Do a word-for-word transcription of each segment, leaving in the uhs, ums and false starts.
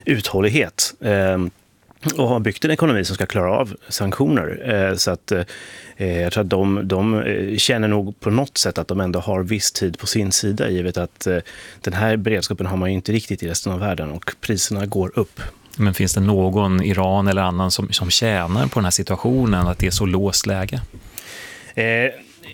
uthållighet och har byggt en ekonomi som ska klara av sanktioner. Så att jag tror att de, de känner nog på något sätt att de ändå har viss tid på sin sida, givet att den här beredskapen har man ju inte riktigt i resten av världen och priserna går upp. Men finns det någon Iran eller annan som, som tjänar på den här situationen, att det är så låst läge? Eh,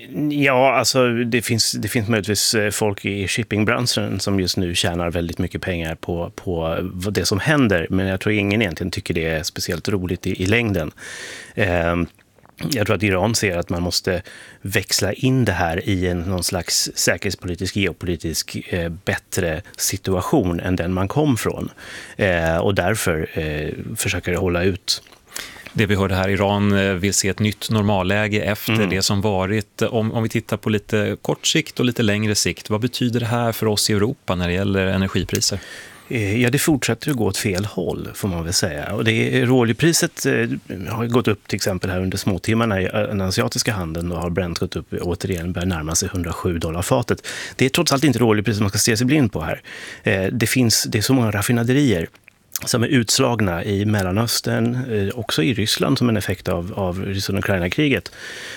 ja, alltså det finns, det finns möjligtvis folk i shippingbranschen som just nu tjänar väldigt mycket pengar på, på det som händer. Men jag tror ingen egentligen tycker det är speciellt roligt i, i längden. Eh, Jag tror att Iran ser att man måste växla in det här i en någon slags säkerhetspolitisk, geopolitisk eh, bättre situation än den man kom från. Eh, och därför eh, försöker det hålla ut. Det vi hörde här, Iran vill se ett nytt normalläge efter mm. det som varit. Om, om vi tittar på lite kort sikt och lite längre sikt, vad betyder det här för oss i Europa när det gäller energipriser? Ja, det fortsätter att gå åt fel håll, får man väl säga. Och det, råoljepriset har gått upp till exempel här under småtimmarna i den asiatiska handeln, och har Brent gått upp återigen, börjar närma sig hundrasju dollar fatet. Det är trots allt inte råoljepriset man ska se sig blind på här. Det finns, det är så många raffinaderier som är utslagna i Mellanöstern, också i Ryssland som en effekt av, av Ryssland-Ukraina-kriget.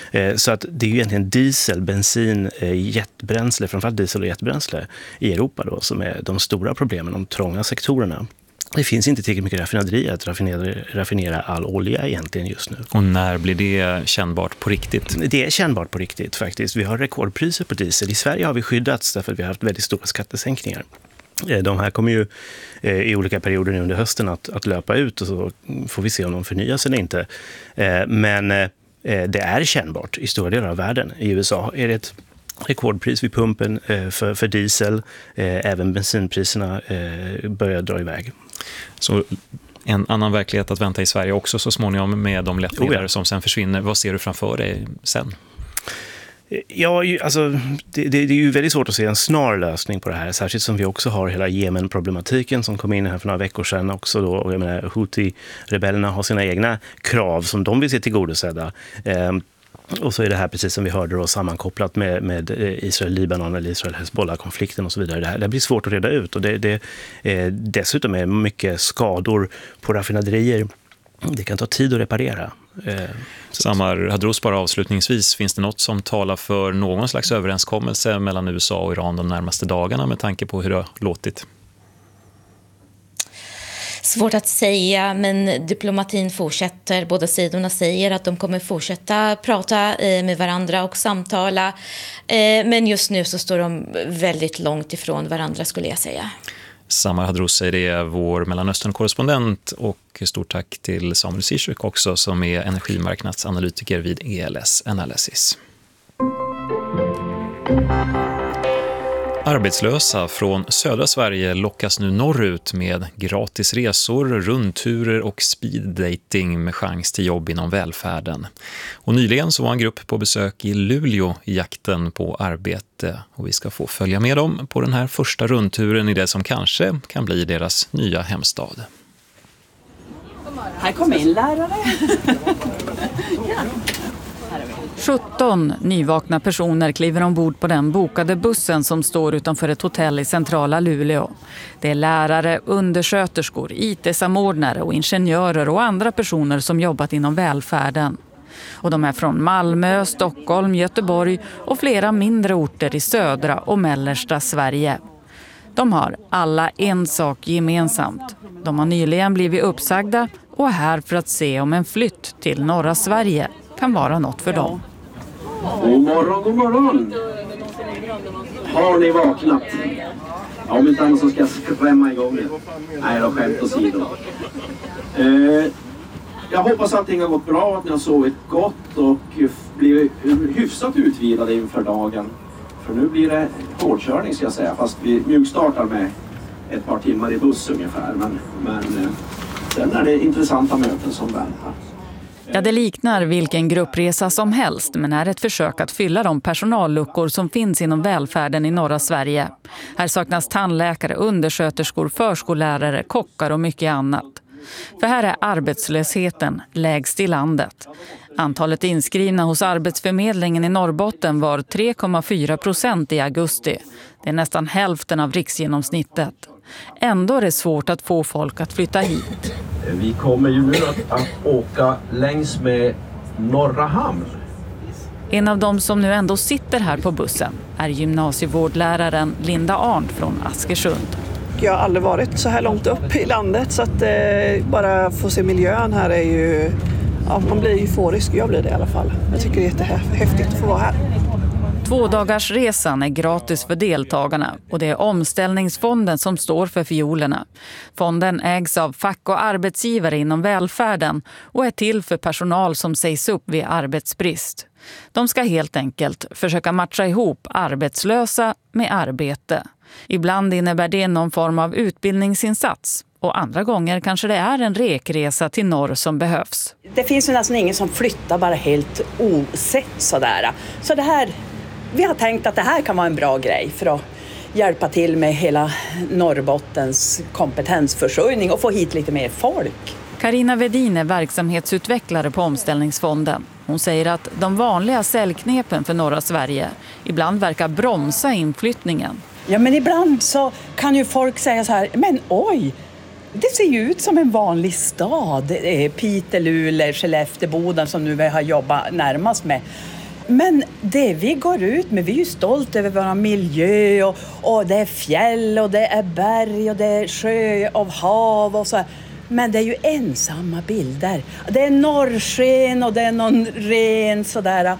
Så att det är ju egentligen diesel, bensin, jetbränsle, framförallt diesel och jetbränsle i Europa då, som är de stora problemen, de trånga sektorerna. Det finns inte tillräckligt mycket raffinaderier att raffinera, raffinera all olja egentligen just nu. Och när blir det kännbart på riktigt? Det är kännbart på riktigt faktiskt. Vi har rekordpriser på diesel. I Sverige har vi skyddats därför att vi har haft väldigt stora skattesänkningar. De här kommer ju eh, i olika perioder nu under hösten att, att löpa ut, och så får vi se om de förnyas eller inte. Eh, men eh, det är kännbart i stora delar av världen. I U S A är det ett rekordpris vid pumpen eh, för, för diesel. Eh, även bensinpriserna eh, börjar dra iväg. Så en annan verklighet att vänta i Sverige också så småningom med de lättnader oh ja. som sen försvinner. Vad ser du framför dig sen? Ja, alltså, det, det är ju väldigt svårt att se en snar lösning på det här, särskilt som vi också har hela Jemen-problematiken som kom in här för några veckor sedan också då, och jag menar, Houthi-rebellerna har sina egna krav som de vill se tillgodosedda. Ehm, och så är det här, precis som vi hörde då, sammankopplat med, med Israel-Libanon eller Israel-Hezbollah-konflikten och så vidare. Det här det blir svårt att reda ut, och det, det eh, dessutom är mycket skador på raffinaderier. Det kan ta tid att reparera. Samar Hadrouz, bara avslutningsvis, finns det något som talar för någon slags överenskommelse mellan U S A och Iran de närmaste dagarna med tanke på hur det har låtit? Svårt att säga, men diplomatin fortsätter. Båda sidorna säger att de kommer fortsätta prata med varandra och samtala. Men just nu så står de väldigt långt ifrån varandra, skulle jag säga. Samar Hadrouz säger det, är vår Mellanöstern-korrespondent, och stort tack till Samuel Zizek också, som är energimarknadsanalytiker vid E L S Analysis. Arbetslösa från södra Sverige lockas nu norrut med gratis resor, rundturer och speeddating med chans till jobb inom välfärden. Och nyligen så var en grupp på besök i Luleå i jakten på arbete, och vi ska få följa med dem på den här första rundturen i det som kanske kan bli deras nya hemstad. Här kommer in lärare. Ja. sjutton nyvakna personer kliver ombord på den bokade bussen som står utanför ett hotell i centrala Luleå. Det är lärare, undersköterskor, I T-samordnare och ingenjörer och andra personer som jobbat inom välfärden. Och de är från Malmö, Stockholm, Göteborg och flera mindre orter i södra och mellersta Sverige. De har alla en sak gemensamt. De har nyligen blivit uppsagda och är här för att se om en flytt till norra Sverige kan vara något för dem. God morgon, god morgon. Har ni vaknat? Ja, om inte annars så ska jag skrämma igång er. Nej då, skämt åsido. Eh, jag hoppas att allting har gått bra, att ni har sovit gott och blivit hyfsat utvilade inför dagen. För nu blir det hårdkörning, ska jag säga, fast vi mjukstartar med ett par timmar i buss ungefär. Men, men eh, sen är det intressanta möten som väntar. Ja, det liknar vilken gruppresa som helst, men är ett försök att fylla de personalluckor som finns inom välfärden i norra Sverige. Här saknas tandläkare, undersköterskor, förskollärare, kockar och mycket annat. För här är arbetslösheten lägst i landet. Antalet inskrivna hos Arbetsförmedlingen i Norrbotten var tre komma fyra procent i augusti. Det är nästan hälften av riksgenomsnittet. Ändå är det svårt att få folk att flytta hit. Vi kommer ju nu att, att åka längs med Norra Hamn. En av dem som nu ändå sitter här på bussen är gymnasievårdläraren Linda Arndt från Askersund. Jag har aldrig varit så här långt upp i landet, så att eh, bara få se miljön här är ju... Ja, man blir euforisk, jag blir det i alla fall. Jag tycker det är jättehäftigt att få vara här. Tvådagarsresan är gratis för deltagarna och det är Omställningsfonden som står för fiolerna. Fonden ägs av fack- och arbetsgivare inom välfärden och är till för personal som sägs upp vid arbetsbrist. De ska helt enkelt försöka matcha ihop arbetslösa med arbete. Ibland innebär det någon form av utbildningsinsats och andra gånger kanske det är en rekresa till norr som behövs. Det finns ju nästan ingen som flyttar bara helt osett sådär. Så det här, vi har tänkt att det här kan vara en bra grej för att hjälpa till med hela Norrbottens kompetensförsörjning och få hit lite mer folk. Carina Vedin är verksamhetsutvecklare på Omställningsfonden. Hon säger att de vanliga säljknepen för norra Sverige ibland verkar bromsa inflyttningen. Ja, men ibland så kan ju folk säga så här, men oj, det ser ju ut som en vanlig stad. Det är Piteå, Luleå, Skellefteå, Boden som nu vi har jobbat närmast med. Men det vi går ut med, vi är ju stolta över vår miljö och, och det är fjäll och det är berg och det är sjö och hav och så här. Men det är ju ensamma bilder. Det är norrsken och det är någon ren sådär.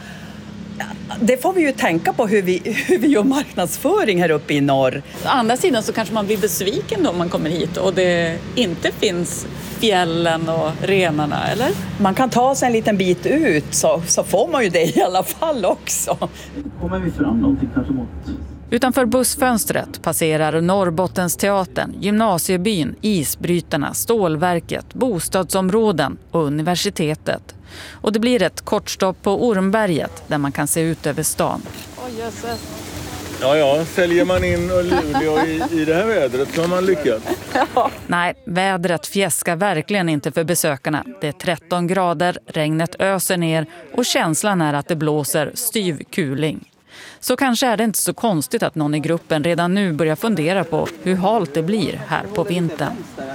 Det får vi ju tänka på hur vi, hur vi gör marknadsföring här uppe i norr. Å andra sidan så kanske man blir besviken då om man kommer hit och det inte finns fjällen och renarna, eller? Man kan ta sig en liten bit ut så, så får man ju det i alla fall också. Kommer vi fram någonting kanske mot... Utanför bussfönstret passerar Norrbottensteatern, gymnasiebyn, isbrytarna, stålverket, bostadsområden och universitetet. Och det blir ett kortstopp på Ormberget där man kan se ut över stan. Oh, Jesus. Ja, ja, säljer man in Luleå i, i det här vädret så har man lyckats. Nej, vädret fjäskar verkligen inte för besökarna. Det är tretton grader, regnet öser ner och känslan är att det blåser styv kuling. Så kanske är det inte så konstigt att någon i gruppen redan nu börjar fundera på hur halt det blir här på vintern.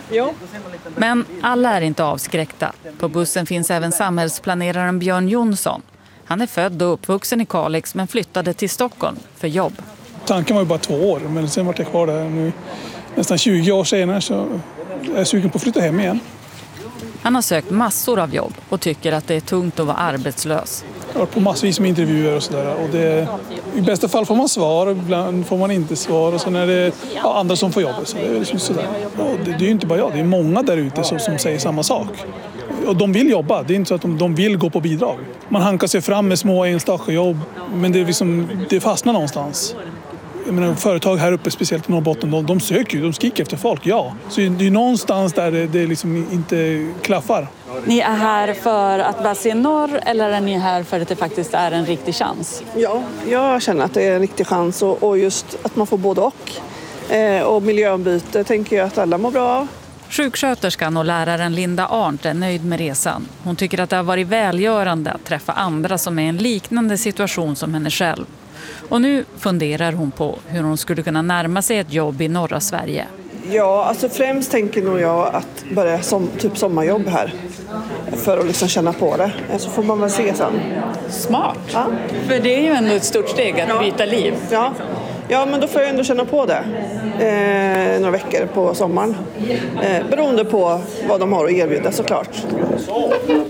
Men alla är inte avskräckta. På bussen finns även samhällsplaneraren Björn Jonsson. Han är född och uppvuxen i Kalix men flyttade till Stockholm för jobb. Tanken var ju bara två år, men sen var jag kvar där. Nu, nästan tjugo år senare så är jag sugen på att flytta hem igen. Han har sökt massor av jobb och tycker att det är tungt att vara arbetslös. Jag har på massvis med intervjuer och sådär. Och det, i bästa fall får man svar, ibland får man inte svar. Och sen är det ja, andra som får jobb. Så det är liksom sådär. Och det, det är ju inte bara jag, det är många där ute som, som säger samma sak. Och de vill jobba, det är inte så att de, de vill gå på bidrag. Man hankar sig fram med små enstaka jobb, men det, är liksom, det fastnar någonstans. Jag menar, företag här uppe, speciellt i Norrbotten, de, de söker ju, de skriker efter folk, ja. Så det är någonstans där det, det liksom inte klaffar. Ni är här för att bara se norr eller är ni här för att det faktiskt är en riktig chans? Ja, jag känner att det är en riktig chans och, och just att man får både och. Eh, och miljöombyte tänker jag att alla mår bra av. Sjuksköterskan och läraren Linda Arndt är nöjd med resan. Hon tycker att det har varit välgörande att träffa andra som är i en liknande situation som henne själv. Och nu funderar hon på hur hon skulle kunna närma sig ett jobb i norra Sverige. Ja, alltså främst tänker nog jag att börja som typ sommarjobb här. För att liksom känna på det. Så får man väl se sen. Smart. Ja. För det är ju ändå ett stort steg att ja. byta liv. Ja. ja, men då får jag ändå känna på det. Eh, några veckor på sommaren. Eh, beroende på vad de har att erbjuda såklart. Så,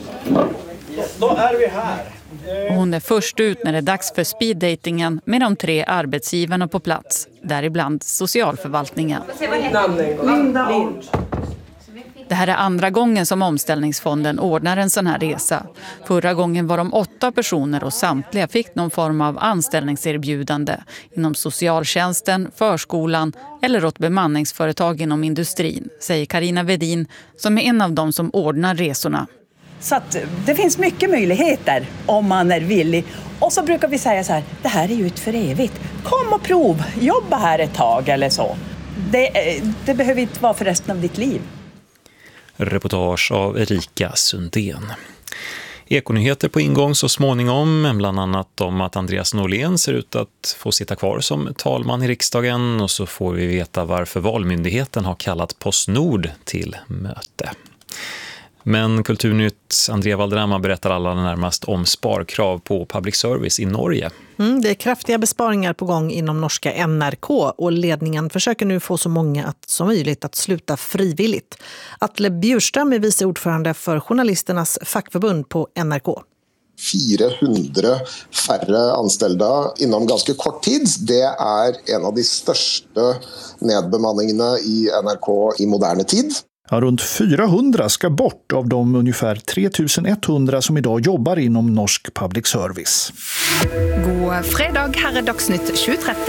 då är vi här. Och hon är först ut när det är dags för speeddatingen med de tre arbetsgivarna på plats, däribland socialförvaltningen. Linda Arndt. Det här är andra gången som Omställningsfonden ordnar en sån här resa. Förra gången var de åtta personer och samtliga fick någon form av anställningserbjudande inom socialtjänsten, förskolan eller åt bemanningsföretag inom industrin, säger Carina Vedin som är en av dem som ordnar resorna. Så att det finns mycket möjligheter om man är villig. Och så brukar vi säga så här, det här är ju ett för evigt. Kom och prov, jobba här ett tag eller så. Det, det behöver inte vara för resten av ditt liv. Reportage av Erika Sundén. Ekonyheter på ingång så småningom, bland annat om att Andreas Norlén ser ut att få sitta kvar som talman i riksdagen, och så får vi veta varför Valmyndigheten har kallat PostNord till möte. Men Kulturnytt, Andrea Valderrama berättar alla närmast om sparkrav på public service i Norge. Mm, det är kraftiga besparingar på gång inom norska N R K och ledningen försöker nu få så många att, som möjligt att sluta frivilligt. Atle Bjurström är vice ordförande för journalisternas fackförbund på N R K. fyrahundra färre anställda inom ganska kort tid. Det är en av de största nedbemanningarna i N R K i modern tid. Ja, runt fyrahundra ska bort av de ungefär tre tusen etthundra som idag jobbar inom norsk public service. God fredag, här är Dagsnytt tjugo trettio.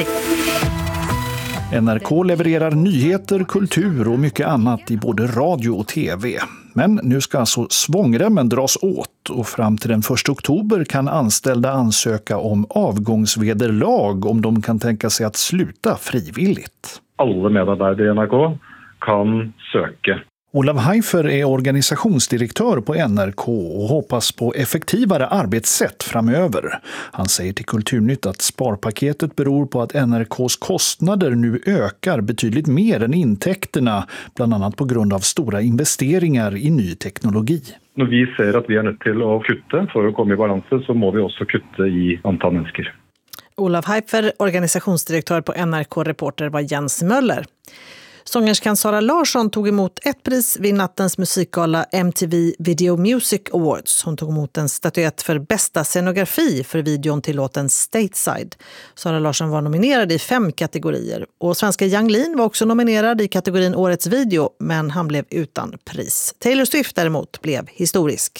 N R K levererar nyheter, kultur och mycket annat i både radio och tv. Men nu ska alltså svångremmen dras åt och fram till den första oktober kan anställda ansöka om avgångsvederlag om de kan tänka sig att sluta frivilligt. Alla medarbetare i N R K kan söka. Olav Heifer är organisationsdirektör på N R K och hoppas på effektivare arbetssätt framöver. Han säger till Kulturnytt att sparpaketet beror på att N R K:s kostnader nu ökar betydligt mer än intäkterna, bland annat på grund av stora investeringar i ny teknologi. När vi ser att vi är nödt till att kutta för att komma i balans så måste vi också kutta i antal människor. Olav Heifer, organisationsdirektör på N R K-reporter, var Jens Möller. Sångerskan Sara Larsson tog emot ett pris vid nattens musikgala M T V Video Music Awards. Hon tog emot en statyett för bästa scenografi för videon till låten Stateside. Sara Larsson var nominerad i fem kategorier. Och svenska Yang Lean var också nominerad i kategorin Årets video, men han blev utan pris. Taylor Swift däremot blev historisk.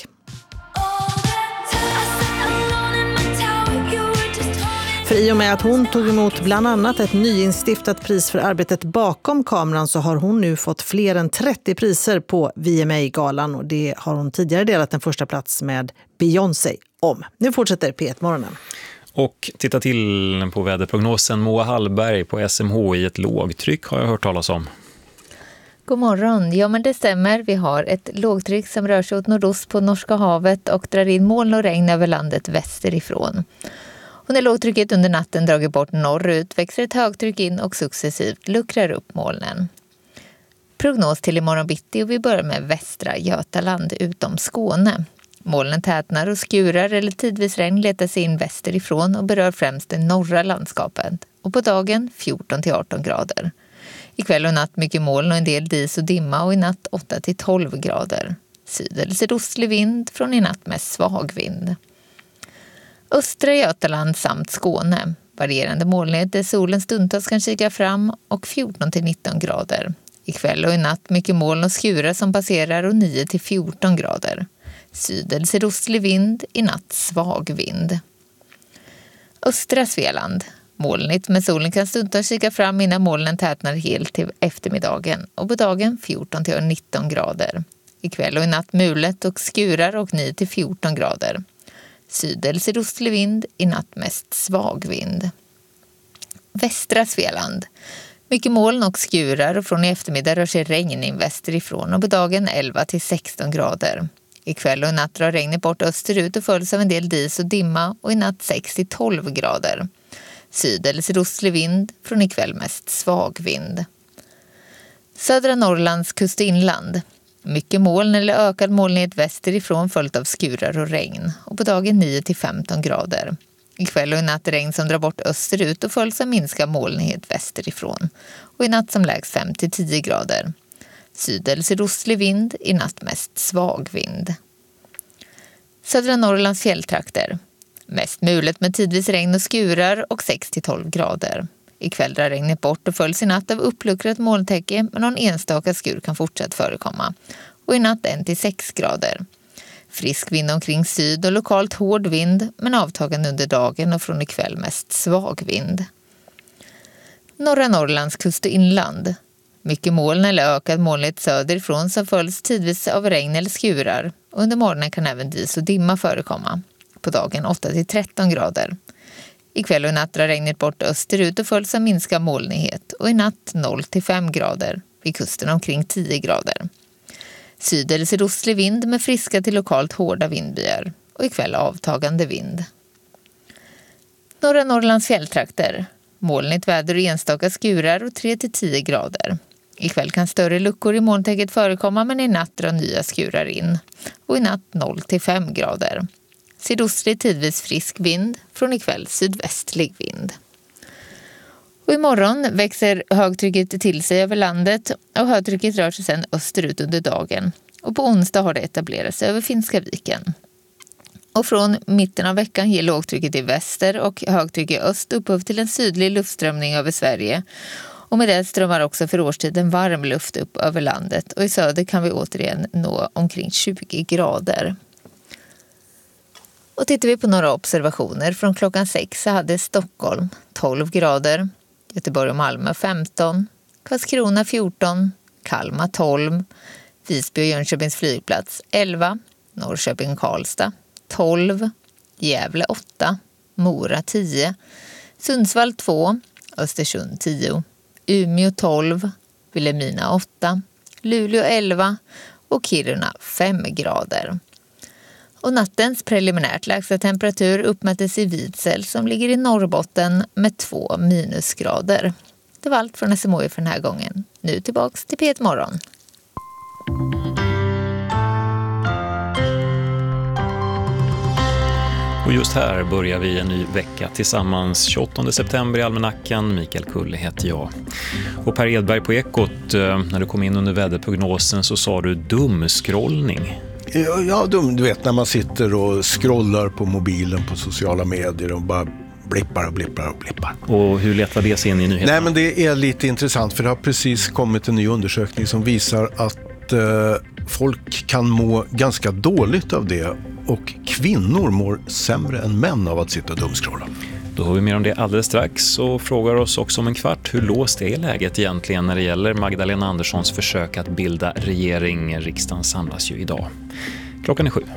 För i och med att hon tog emot bland annat ett nyinstiftat pris för arbetet bakom kameran så har hon nu fått fler än trettio priser på V M A-galan, och det har hon tidigare delat en första plats med Beyoncé om. Nu fortsätter P ett-morgonen. Och titta till på väderprognosen. Moa Hallberg på S M H I, ett lågtryck har jag hört talas om. God morgon. Ja, men det stämmer. Vi har ett lågtryck som rör sig åt nordost på Norska havet och drar in moln och regn över landet västerifrån. Och när lågtrycket under natten dragit bort norrut växer ett högtryck in och successivt luckrar upp molnen. Prognos till imorgon bitti, och vi börjar med västra Götaland utom Skåne. Molnen tätnar och skurar eller tidvis regn letar sig in västerifrån och berör främst det norra landskapet. Och på dagen fjorton till arton grader. Ikväll och natt mycket moln och en del dis och dimma, och i natt åtta till tolv grader. Syd- eller sydostlig vind, från i natt med svag vind. Östra Götaland samt Skåne. Varierande molnighet där solen stundtals kan kika fram, och fjorton till nitton grader. Ikväll och i natt mycket moln och skurar som passerar, och nio till fjorton grader. Syd- eller sydostlig vind, i natt svag vind. Östra Svealand. Molnigt, men solen kan stundtals kika fram innan molnen tätnar helt till eftermiddagen, och på dagen fjorton till nitton grader. Ikväll och i natt mulet och skurar, och nio till fjorton grader. Syd- eller sydostlig vind, i natt mest svag vind. Västra Svealand. Mycket moln och skurar, och från i eftermiddag rör sig regn in västerifrån, och på dagen elva till sexton grader. Ikväll och i natt drar regnet bort österut och följs av en del dis och dimma, och i natt sex till tolv grader. Syd- eller sydostlig vind, från ikväll mest svag vind. Södra Norrlands kust och inland. Mycket moln eller ökad molnighet västerifrån följt av skurar och regn, och på dagen nio till femton grader. Ikväll och i natt regn som drar bort österut och följs av minskad molnighet västerifrån, och i natt som lägst fem till tio grader. Syd- eller sydostlig vind, i natt mest svag vind. Södra Norrlands fjälltrakter. Mest mulet med tidvis regn och skurar, och sex till tolv grader. Ikväll drar regnet bort och följs i natt av uppluckrat molntäcke, men någon enstaka skur kan fortsatt förekomma. Och i natt en till sex grader. Frisk vind omkring syd och lokalt hård vind, men avtagande under dagen, och från ikväll mest svag vind. Norra Norrlands kust och inland. Mycket moln eller ökad molnighet söderifrån som följs tidvis av regn eller skurar. Under morgonen kan även dis och dimma förekomma. På dagen åtta till tretton grader. Ikväll och i natt drar regnet bort österut och följs av minskad molnighet, och i natt noll till fem grader, vid kusten omkring tio grader. Syd- eller sydostlig vind med friska till lokalt hårda vindbyar, och ikväll avtagande vind. Norra Norrlands fjälltrakter. Molnigt väder och enstaka skurar och tre till tio grader. Ikväll kan större luckor i molntäcket förekomma, men i natt drar nya skurar in. Och i natt noll till fem grader. Sydostlig tidvis frisk vind, från ikväll sydvästlig vind. Och imorgon växer högtrycket till sig över landet och högtrycket rör sig sedan österut under dagen. Och på onsdag har det etablerats över Finska viken. Och från mitten av veckan ger lågtrycket i väster och högtryck i öst upphov till en sydlig luftströmning över Sverige. Och med det strömmar också för årstiden varm luft upp över landet. Och i söder kan vi återigen nå omkring tjugo grader. Och tittar vi på några observationer från klockan sex så hade Stockholm tolv grader, Göteborg och Malmö femton, Karlskrona fjorton, Kalmar tolv, Visby och Jönköpings flygplats elva, Norrköping och Karlstad tolv, Gävle åtta, Mora tio, Sundsvall två, Östersund tio, Umeå tolv, Vilhelmina åtta, Luleå elva och Kiruna fem grader. Och nattens preliminärt lägsta temperatur uppmättes i Vidsel som ligger i Norrbotten med två minusgrader. Det var allt från S M H I för den här gången. Nu tillbaks till P ett Morgon. Och just här börjar vi en ny vecka tillsammans. tjugoåttonde september i Almanackan. Mikael Kulle heter jag. Och Per Edberg på Ekot, när du kom in under väderprognosen så sa du dumskrollning. Ja, ja dum, du vet när man sitter och scrollar på mobilen på sociala medier och bara blippar och blippar och blippar. Och hur letar det sig in i nyheterna? Nej, men det är lite intressant för det har precis kommit en ny undersökning som visar att eh, folk kan må ganska dåligt av det och kvinnor mår sämre än män av att sitta och dumskrolla. Då har vi mer om det alldeles strax och frågar oss också om en kvart hur låst är läget egentligen när det gäller Magdalena Anderssons försök att bilda regering. Riksdagen samlas ju idag. Klockan är sju.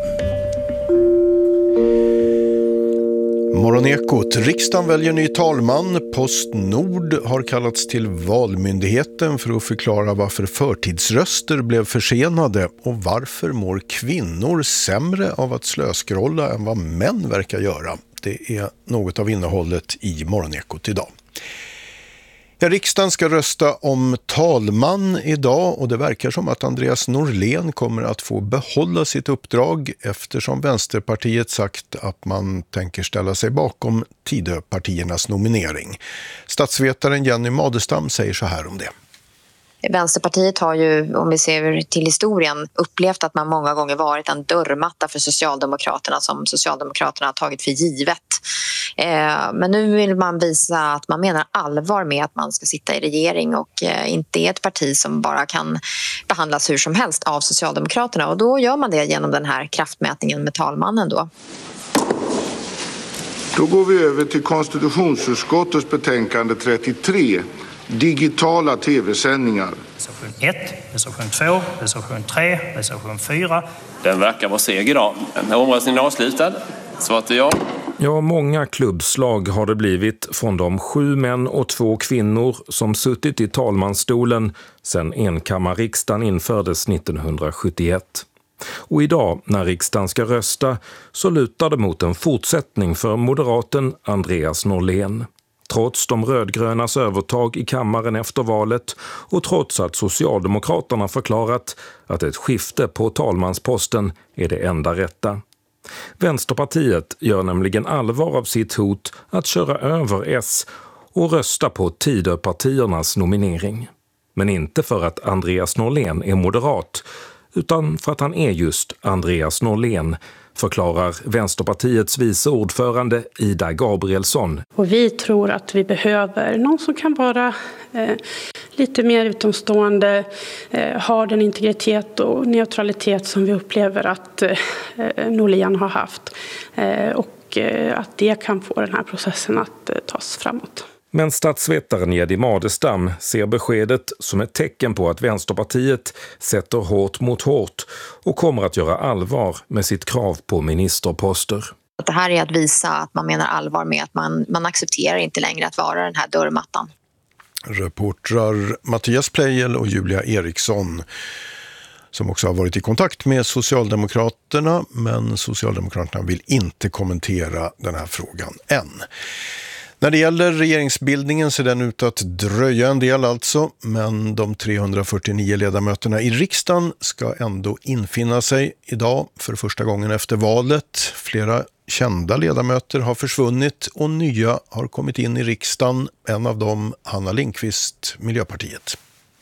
Morgonekot. Riksdagen väljer ny talman. Postnord har kallats till Valmyndigheten för att förklara varför förtidsröster blev försenade och varför mår kvinnor sämre av att slöskrolla än vad män verkar göra. Det är något av innehållet i Morgonekot idag. Ja, riksdagen ska rösta om talman idag och det verkar som att Andreas Norlén kommer att få behålla sitt uppdrag eftersom Vänsterpartiet sagt att man tänker ställa sig bakom Tidöpartiernas nominering. Statsvetaren Jenny Madestam säger så här om det. Vänsterpartiet har ju, om vi ser till historien, upplevt att man många gånger varit en dörrmatta för Socialdemokraterna som Socialdemokraterna har tagit för givet. Eh, men nu vill man visa att man menar allvar med att man ska sitta i regering och eh, inte är ett parti som bara kan behandlas hur som helst av Socialdemokraterna. Och då gör man det genom den här kraftmätningen med talmannen då. Då går vi över till konstitutionsutskottets betänkande trettiotre. Digitala tv-sändningar. Reservation ett, reservation två, reservation tre, reservation fyra. Den verkar vara seg idag. Omröstningen är avslutad. Svaret är ja. Ja, många klubbslag har det blivit från de sju män och två kvinnor som suttit i talmansstolen sedan enkammarriksdagen infördes nittonhundrasjuttioett. Och idag, när riksdagen ska rösta, så lutar det mot en fortsättning för moderaten Andreas Norlén. Trots de rödgrönas övertag i kammaren efter valet och trots att Socialdemokraterna förklarat att ett skifte på talmansposten är det enda rätta. Vänsterpartiet gör nämligen allvar av sitt hot att köra över S och rösta på Tidöpartiernas nominering. Men inte för att Andreas Norlén är moderat, utan för att han är just Andreas Norlén, förklarar Vänsterpartiets vice ordförande Ida Gabrielsson. Och vi tror att vi behöver någon som kan vara eh, lite mer utomstående, eh, ha den integritet och neutralitet som vi upplever att eh, Norlén har haft. Eh, och eh, att det kan få den här processen att eh, tas framåt. Men statsvetaren Jenny Madestam ser beskedet som ett tecken på att Vänsterpartiet sätter hårt mot hårt och kommer att göra allvar med sitt krav på ministerposter. Det här är att visa att man menar allvar med att man, man accepterar inte längre att vara den här dörrmattan. Reportrar Mattias Pleijel och Julia Eriksson. som också har varit i kontakt med Socialdemokraterna, men Socialdemokraterna vill inte kommentera den här frågan än. När det gäller regeringsbildningen ser den ut att dröja en del alltså, men de trehundrafyrtionio ledamöterna i riksdagen ska ändå infinna sig idag för första gången efter valet. Flera kända ledamöter har försvunnit och nya har kommit in i riksdagen. En av dem, Hanna Lindqvist, Miljöpartiet.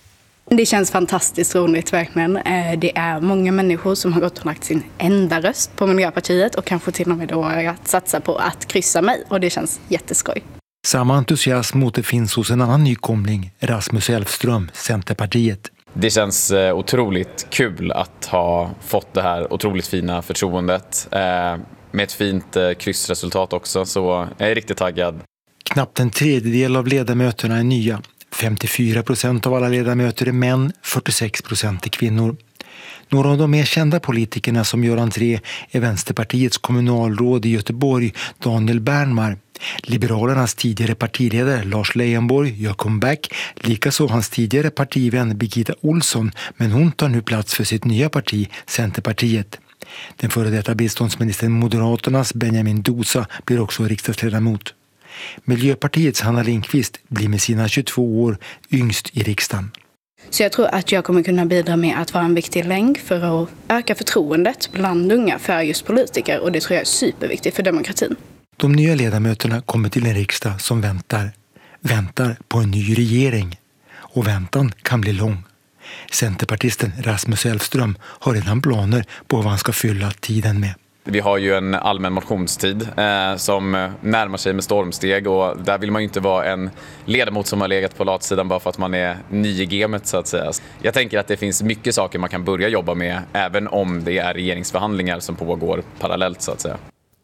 Det känns fantastiskt roligt verkligen. Det är många människor som har gått och lagt sin enda röst på Miljöpartiet och kanske till och med då att satsa på att kryssa mig, och det känns jätteskoj. Samma entusiasm återfinns hos en annan nykomling, Rasmus Elfström, Centerpartiet. Det känns otroligt kul att ha fått det här otroligt fina förtroendet med ett fint kryssresultat också, så jag är riktigt taggad. Knappt en tredjedel av ledamöterna är nya. femtiofyra procent av alla ledamöter är män, fyrtiosex procent är kvinnor. Några av de mer kända politikerna som gör entré är Vänsterpartiets kommunalråd i Göteborg, Daniel Bernmar. Liberalernas tidigare partiledare Lars Leijonborg gör comeback, likaså hans tidigare partivän Birgitta Olsson, men hon tar nu plats för sitt nya parti, Centerpartiet. Den före detta biståndsministern Moderaternas Benjamin Dosa blir också riksdagsledamot. Miljöpartiets Hanna Lindqvist blir med sina tjugotvå år yngst i riksdagen. Så jag tror att jag kommer kunna bidra med att vara en viktig länk för att öka förtroendet bland unga för just politiker, och det tror jag är superviktigt för demokratin. De nya ledamöterna kommer till en riksdag som väntar. Väntar på en ny regering. Och väntan kan bli lång. Centerpartisten Rasmus Elfström har redan planer på vad han ska fylla tiden med. Vi har ju en allmän motionstid eh, som närmar sig med stormsteg, och där vill man ju inte vara en ledamot som har legat på latsidan bara för att man är ny i gamet, så att säga. Jag tänker att det finns mycket saker man kan börja jobba med även om det är regeringsförhandlingar som pågår parallellt, så att säga.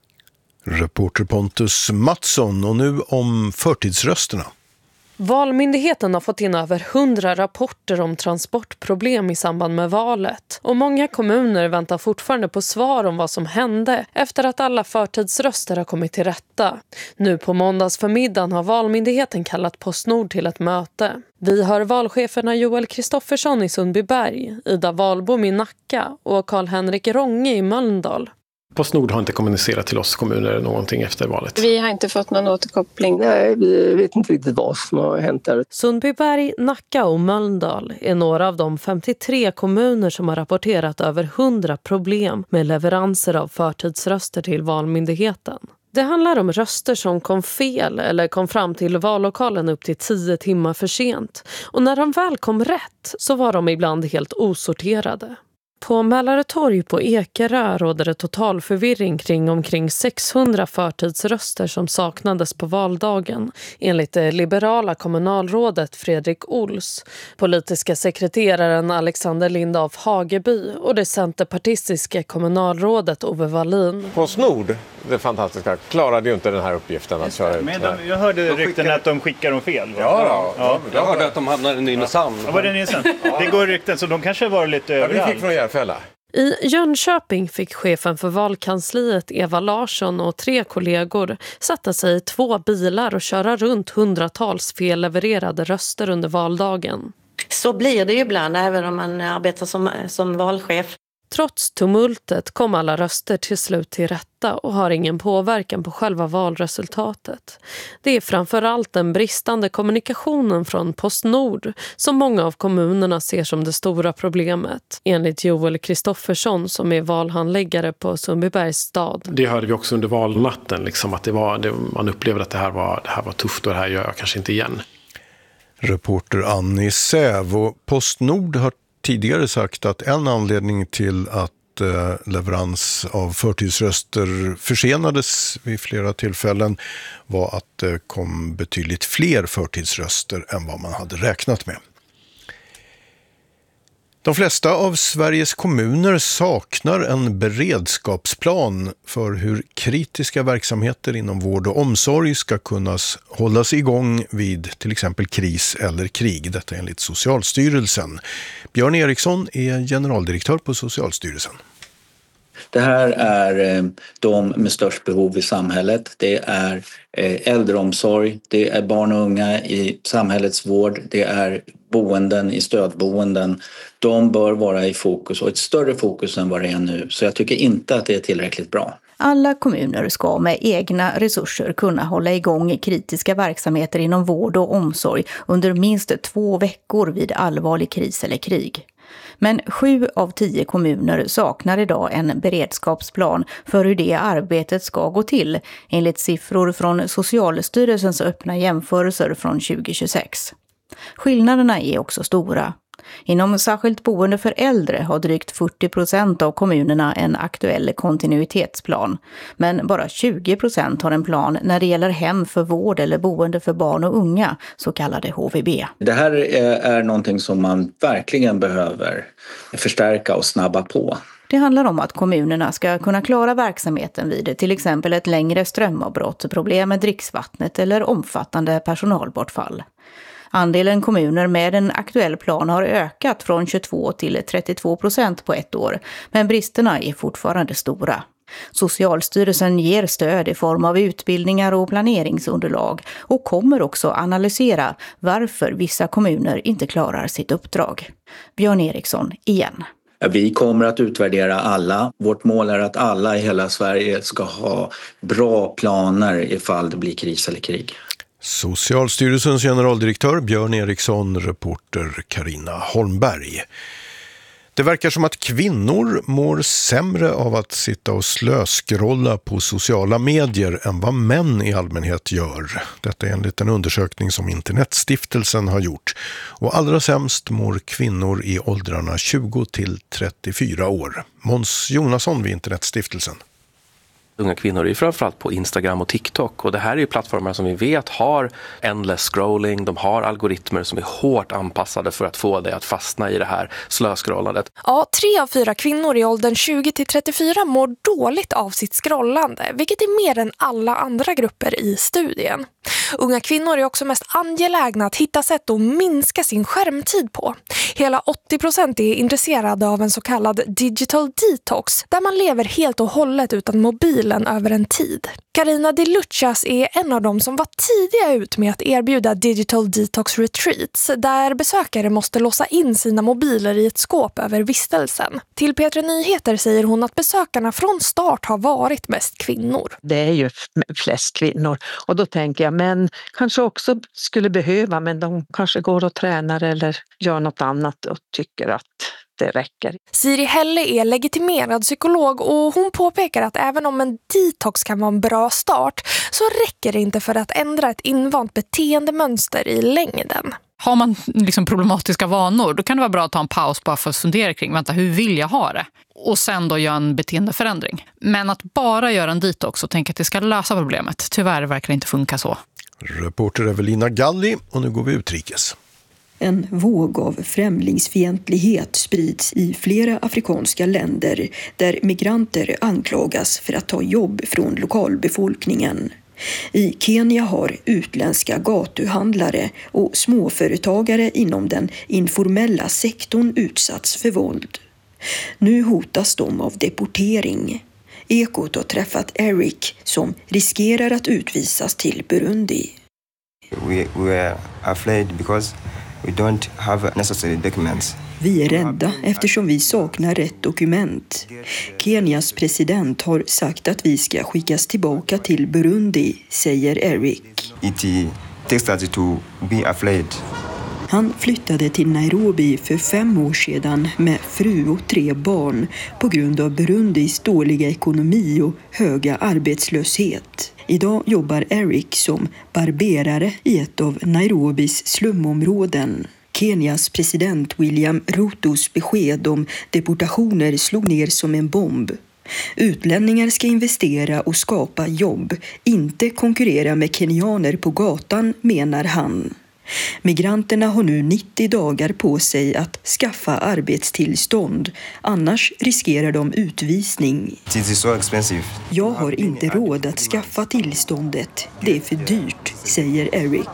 Reporter Pontus Mattsson, och nu om förtidsrösterna. Valmyndigheten har fått in över hundra rapporter om transportproblem i samband med valet. Och många kommuner väntar fortfarande på svar om vad som hände efter att alla förtidsröster har kommit till rätta. Nu på måndagsförmiddagen har Valmyndigheten kallat Postnord till ett möte. Vi hör valcheferna Joel Kristoffersson i Sundbyberg, Ida Wahlbom i Nacka och Karl-Henrik Ronge i Mölndal. Postnord har inte kommunicerat till oss kommuner någonting efter valet. Vi har inte fått någon återkoppling. Nej, vi vet inte riktigt vad som har hänt där. Sundbyberg, Nacka och Mölndal är några av de femtiotre kommuner som har rapporterat över hundra problem med leveranser av förtidsröster till Valmyndigheten. Det handlar om röster som kom fel eller kom fram till vallokalen upp till tio timmar för sent. Och när de väl kom rätt så var de ibland helt osorterade. På Mälaretorg på Ekerö råder det total förvirring kring omkring sexhundra förtidsröster som saknades på valdagen, enligt det liberala kommunalrådet Fredrik Ols, politiska sekreteraren Alexander Lind af Hageby och det centerpartistiska kommunalrådet Ove Wallin. Postnord, det fantastiska, klarade ju inte den här uppgiften att köra ut. Men de, jag hörde rykten skickar... att de skickar dem fel. Va? Ja, ja, ja, jag hörde att de hamnade i Nynäshamn. Ja, var det Nynäshamn? Ja. Det går rykten, så de kanske var lite överallt. Ja, vi fick från Järfälla. I Jönköping fick chefen för valkansliet Eva Larsson och tre kollegor sätta sig i två bilar och köra runt hundratals fellevererade röster under valdagen. Så blir det ju ibland även om man arbetar som, som valchef. Trots tumultet kom alla röster till slut till rätta och har ingen påverkan på själva valresultatet. Det är framförallt den bristande kommunikationen från Postnord som många av kommunerna ser som det stora problemet, enligt Joel Kristoffersson som är valhandläggare på Sundbybergs stad. Det hörde vi också under valnatten, liksom, att det var, det, man upplevde att det här, var, det här var tufft och det här gör jag kanske inte igen. Reporter Annie Säv, och Postnord har tidigare sagt att en anledning till att eh, leverans av förtidsröster försenades vid flera tillfällen var att det kom betydligt fler förtidsröster än vad man hade räknat med. De flesta av Sveriges kommuner saknar en beredskapsplan för hur kritiska verksamheter inom vård och omsorg ska kunna hållas igång vid till exempel kris eller krig. Detta enligt Socialstyrelsen. Björn Eriksson är generaldirektör på Socialstyrelsen. Det här är de med störst behov i samhället. Det är äldreomsorg, det är barn och unga i samhällets vård, det är boenden, i stödboenden, de bör vara i fokus och ett större fokus än vad det är nu. Så jag tycker inte att det är tillräckligt bra. Alla kommuner ska med egna resurser kunna hålla igång kritiska verksamheter inom vård och omsorg under minst två veckor vid allvarlig kris eller krig. Men sju av tio kommuner saknar idag en beredskapsplan för hur det arbetet ska gå till, enligt siffror från Socialstyrelsens öppna jämförelser från tjugo tjugosex. Skillnaderna är också stora. Inom särskilt boende för äldre har drygt fyrtio procent av kommunerna en aktuell kontinuitetsplan. Men bara tjugo procent har en plan när det gäller hem för vård eller boende för barn och unga, så kallade H V B. Det här är, är någonting som man verkligen behöver förstärka och snabba på. Det handlar om att kommunerna ska kunna klara verksamheten vid till exempel ett längre strömavbrott, problem med dricksvattnet eller omfattande personalbortfall. Andelen kommuner med en aktuell plan har ökat från tjugotvå till trettiotvå procent på ett år, men bristerna är fortfarande stora. Socialstyrelsen ger stöd i form av utbildningar och planeringsunderlag och kommer också analysera varför vissa kommuner inte klarar sitt uppdrag. Björn Eriksson igen. Vi kommer att utvärdera alla. Vårt mål är att alla i hela Sverige ska ha bra planer ifall det blir kris eller krig. Socialstyrelsens generaldirektör Björn Eriksson, reporter Carina Holmberg. Det verkar som att kvinnor mår sämre av att sitta och slöskrolla på sociala medier än vad män i allmänhet gör. Detta är enligt en undersökning som Internetstiftelsen har gjort. Och allra sämst mår kvinnor i åldrarna tjugo till trettiofyra år. Måns Jonasson vid Internetstiftelsen. Unga kvinnor är framförallt på Instagram och TikTok, och det här är ju plattformar som vi vet har endless scrolling, de har algoritmer som är hårt anpassade för att få dig att fastna i det här slöscrollandet. Ja, tre av fyra kvinnor i åldern tjugo till trettiofyra mår dåligt av sitt scrollande, vilket är mer än alla andra grupper i studien. Unga kvinnor är också mest angelägna att hitta sätt att minska sin skärmtid på. Hela åttio procent är intresserade av en så kallad digital detox, där man lever helt och hållet utan mobilen över en tid. Carina de Luchas är en av dem som var tidiga ut med att erbjuda digital detox retreats, där besökare måste låsa in sina mobiler i ett skåp över vistelsen. Till P tre Nyheter säger hon att besökarna från start har varit mest kvinnor. Det är ju flest kvinnor, och då tänker jag, men kanske också skulle behöva, men de kanske går och tränar eller gör något annat och tycker att det räcker. Siri Helle är legitimerad psykolog, och hon påpekar att även om en detox kan vara en bra start, så räcker det inte för att ändra ett invant beteendemönster i längden. Har man liksom problematiska vanor, då kan det vara bra att ta en paus bara för att fundera kring, vänta, hur vill jag ha det? Och sen då göra en beteendeförändring. Men att bara göra en detox och tänka att det ska lösa problemet, tyvärr verkar det inte funka så. Reporter Evelina Galli, och nu går vi utrikes. En våg av främlingsfientlighet sprids i flera afrikanska länder där migranter anklagas för att ta jobb från lokalbefolkningen. I Kenya har utländska gatuhandlare och småföretagare inom den informella sektorn utsatts för våld. Nu hotas de av deportering. Ekot har träffat Eric som riskerar att utvisas till Burundi. We, we are afraid because we don't have necessary documents. Vi är rädda eftersom vi saknar rätt dokument. Kenias president har sagt att vi ska skickas tillbaka till Burundi, säger Eric. It takes us to be afraid. Han flyttade till Nairobi för fem år sedan med fru och tre barn på grund av Burundis dåliga ekonomi och höga arbetslöshet. Idag jobbar Eric som barberare i ett av Nairobis slumområden. Kenias president William Rutos besked om deportationer slog ner som en bomb. Utlänningar ska investera och skapa jobb, inte konkurrera med kenyaner på gatan, menar han. Migranterna har nu nittio dagar på sig att skaffa arbetstillstånd, annars riskerar de utvisning. It is so expensive. Jag har inte råd att skaffa tillståndet, det är för dyrt, säger Eric.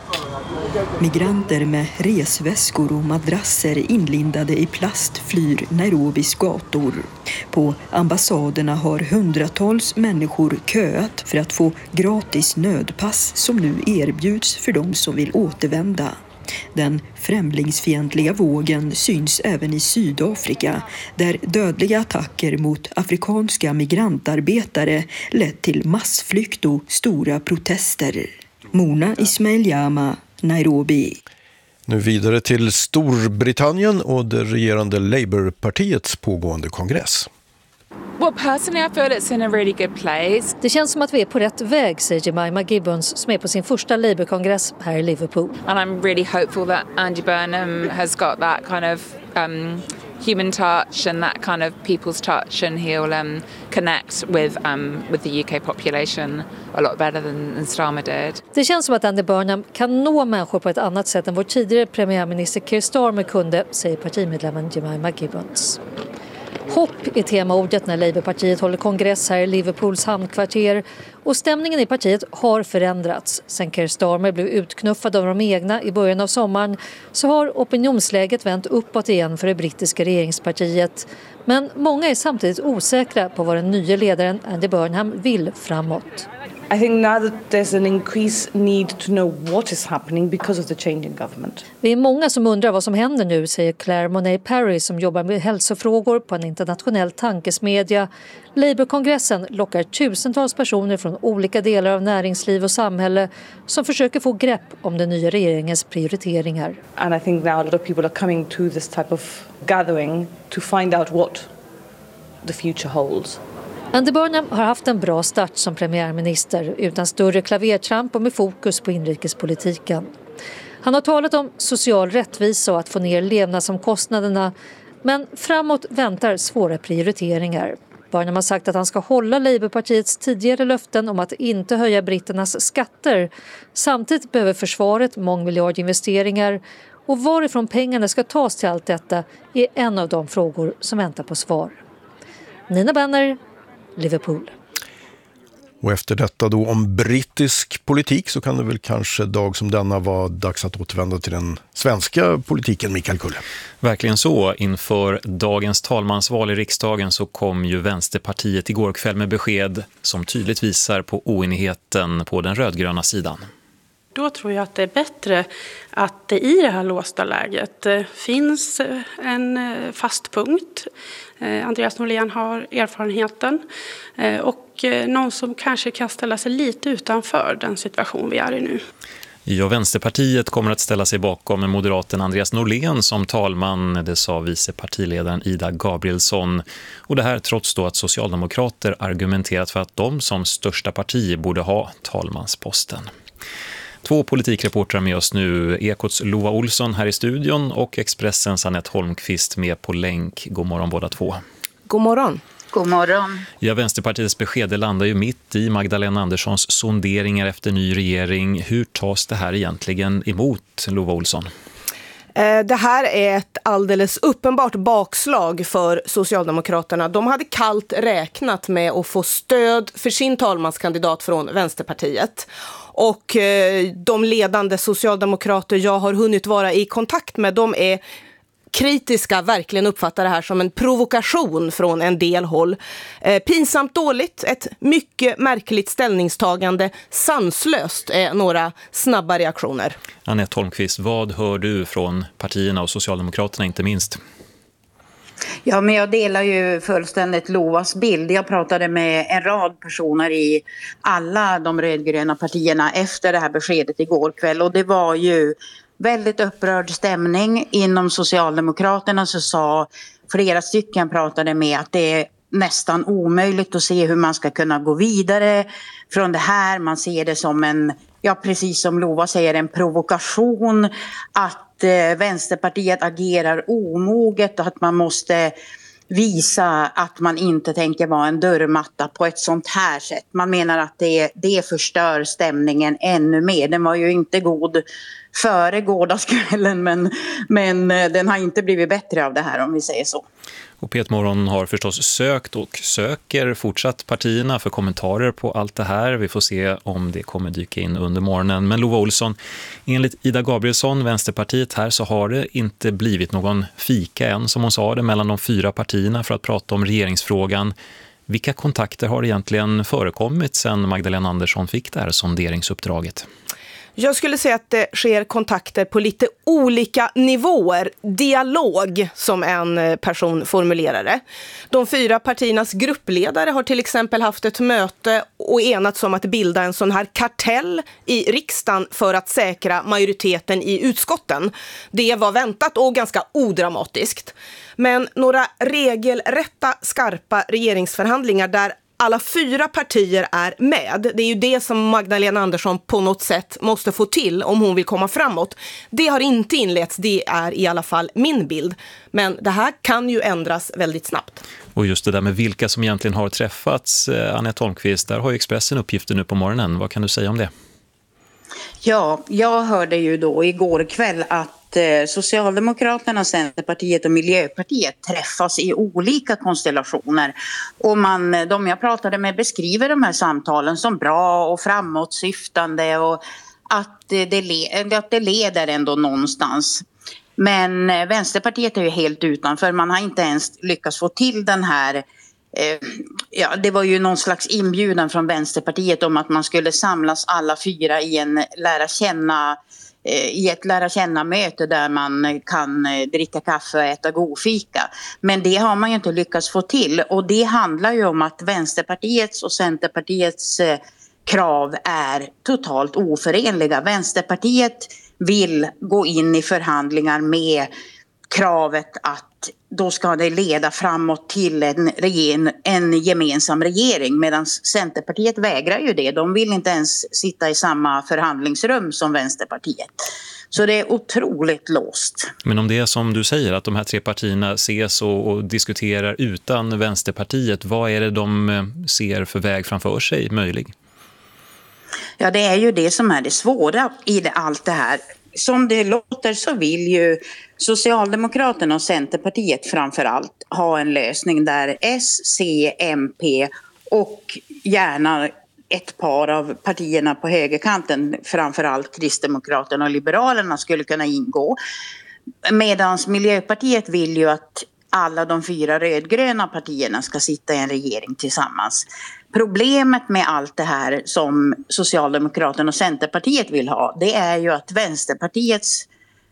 Migranter med resväskor och madrasser inlindade i plast flyr Nairobis gator. På ambassaderna har hundratals människor köat för att få gratis nödpass som nu erbjuds för de som vill återvända. Den främlingsfientliga vågen syns även i Sydafrika, där dödliga attacker mot afrikanska migrantarbetare lett till massflykt och stora protester. Mona Ismail-Jama, Nairobi. Nu vidare till Storbritannien och det regerande Labourpartiets pågående kongress. Well, personally, I feel it's in a really good place. Det känns som att vi är på rätt väg, säger Jemima Gibbons som är på sin första Labour-kongress här i Liverpool. And I'm really hopeful that Andy Burnham has got that kind of um, human touch and that kind of people's touch, and he'll um, connect with um, with the U K population a lot better than, than Starmer did. Det känns som att Andy Burnham kan nå människor på ett annat sätt än vår tidigare premiärminister Keir Starmer kunde, säger partimedlemmen Jemima Gibbons. Hopp är temaordet när Labourpartiet håller kongress här i Liverpools hamnkvarter, och stämningen i partiet har förändrats. Sen Keir Starmer blev utknuffad av de egna i början av sommaren så har opinionsläget vänt uppåt igen för det brittiska regeringspartiet. Men många är samtidigt osäkra på vad den nya ledaren Andy Burnham vill framåt. I think now that there's an increased need to know what is happening because of the change in government. Vi är många som undrar vad som händer nu, säger Claire Monet-Parry som jobbar med hälsofrågor på en internationell tankesmedja. Labour-kongressen lockar tusentals personer från olika delar av näringsliv och samhälle som försöker få grepp om den nya regeringens prioriteringar. And I think now a lot of people are coming to this type of gathering to find out what the future holds. Andy Burnham har haft en bra start som premiärminister utan större klavertramp och med fokus på inrikespolitiken. Han har talat om social rättvisa och att få ner levnadsomkostnaderna, men framåt väntar svåra prioriteringar. Burnham har sagt att han ska hålla Labourpartiets tidigare löften om att inte höja britternas skatter. Samtidigt behöver försvaret mångmiljardinvesteringar, och varifrån pengarna ska tas till allt detta är en av de frågor som väntar på svar. Nina Benner, Liverpool. Och efter detta då om brittisk politik så kan det väl kanske dag som denna vara dags att återvända till den svenska politiken, Mikael Kulle. Verkligen så. Inför dagens talmansval i riksdagen så kom ju Vänsterpartiet igår kväll med besked som tydligt visar på oenigheten på den rödgröna sidan. Då tror jag att det är bättre att det i det här låsta läget finns en fast punkt. Andreas Norlén har erfarenheten och någon som kanske kan ställa sig lite utanför den situation vi är i nu. Ja, Vänsterpartiet kommer att ställa sig bakom moderaten Andreas Norlén som talman, det sa vice partiledaren Ida Gabrielsson. Och det här trots då att socialdemokrater argumenterat för att de som största parti borde ha talmansposten. Två politikreportrar med oss nu, Ekots Lova Olsson här i studion och Expressens Anette Holmqvist med på länk. God morgon båda två. God morgon. God morgon. Ja, Vänsterpartiets besked landar ju mitt i Magdalena Anderssons sonderingar efter ny regering. Hur tas det här egentligen emot, Lova Olsson? Det här är ett alldeles uppenbart bakslag för Socialdemokraterna. De hade kallt räknat med att få stöd för sin talmanskandidat från Vänsterpartiet. Och de ledande socialdemokrater jag har hunnit vara i kontakt med, de är kritiska, verkligen uppfattar det här som en provokation från en del håll. Eh, pinsamt dåligt, ett mycket märkligt ställningstagande, sanslöst är några snabba reaktioner. Anette Holmqvist, vad hör du från partierna och Socialdemokraterna inte minst? Ja, men jag delar ju fullständigt Lovas bild. Jag pratade med en rad personer i alla de rödgröna partierna efter det här beskedet igår kväll, och det var ju väldigt upprörd stämning inom Socialdemokraterna. Så sa flera stycken pratade med att det är nästan omöjligt att se hur man ska kunna gå vidare från det här. Man ser det som en, ja precis som Lova säger, en provokation, att eh, Vänsterpartiet agerar omoget och att man måste visa att man inte tänker vara en dörrmatta på ett sånt här sätt. Man menar att det, det förstör stämningen ännu mer. Den var ju inte god före gårdagskvällen, men, men den har inte blivit bättre av det här, om vi säger så. Och P ett Morgon har förstås sökt och söker fortsatt partierna för kommentarer på allt det här. Vi får se om det kommer dyka in under morgonen. Men Lova Olsson, enligt Ida Gabrielsson, Vänsterpartiet här, så har det inte blivit någon fika än, som hon sa det, mellan de fyra partierna för att prata om regeringsfrågan. Vilka kontakter har egentligen förekommit sedan Magdalena Andersson fick det här sonderingsuppdraget? Jag skulle säga att det sker kontakter på lite olika nivåer. Dialog, som en person formulerar det. De fyra partiernas gruppledare har till exempel haft ett möte och enats om att bilda en sån här kartell i riksdagen för att säkra majoriteten i utskotten. Det var väntat och ganska odramatiskt. Men några regelrätta, skarpa regeringsförhandlingar där alla fyra partier är med. Det är ju det som Magdalena Andersson på något sätt måste få till om hon vill komma framåt. Det har inte inletts, det är i alla fall min bild. Men det här kan ju ändras väldigt snabbt. Och just det där med vilka som egentligen har träffats, Anette Holmqvist, där har ju Expressen uppgifter nu på morgonen. Vad kan du säga om det? Ja, jag hörde ju då igår kväll att Socialdemokraterna, Centerpartiet och Miljöpartiet träffas i olika konstellationer. Och man, de jag pratade med beskriver de här samtalen som bra och framåtsyftande och att det, att det leder ändå någonstans. Men Vänsterpartiet är ju helt utanför. Man har inte ens lyckats få till den här... Eh, ja, det var ju någon slags inbjudan från Vänsterpartiet om att man skulle samlas alla fyra i en lära känna... i ett lära känna möte där man kan dricka kaffe och äta godfika. Men det har man ju inte lyckats få till. Och det handlar ju om att Vänsterpartiets och Centerpartiets krav är totalt oförenliga. Vänsterpartiet vill gå in i förhandlingar med kravet att då ska det leda framåt till en, regering, en gemensam regering, medan Centerpartiet vägrar ju det. De vill inte ens sitta i samma förhandlingsrum som Vänsterpartiet. Så det är otroligt låst. Men om det är som du säger, att de här tre partierna ses och, och diskuterar utan Vänsterpartiet, vad är det de ser för väg framför sig möjlig? Ja, det är ju det som är det svåra i det, allt det här. Som det låter så vill ju Socialdemokraterna och Centerpartiet framförallt ha en lösning där S, C, M P och gärna ett par av partierna på högerkanten, framförallt Kristdemokraterna och Liberalerna, skulle kunna ingå. Medan Miljöpartiet vill ju att alla de fyra rödgröna partierna ska sitta i en regering tillsammans. Problemet med allt det här som Socialdemokraterna och Centerpartiet vill ha, det är ju att Vänsterpartiets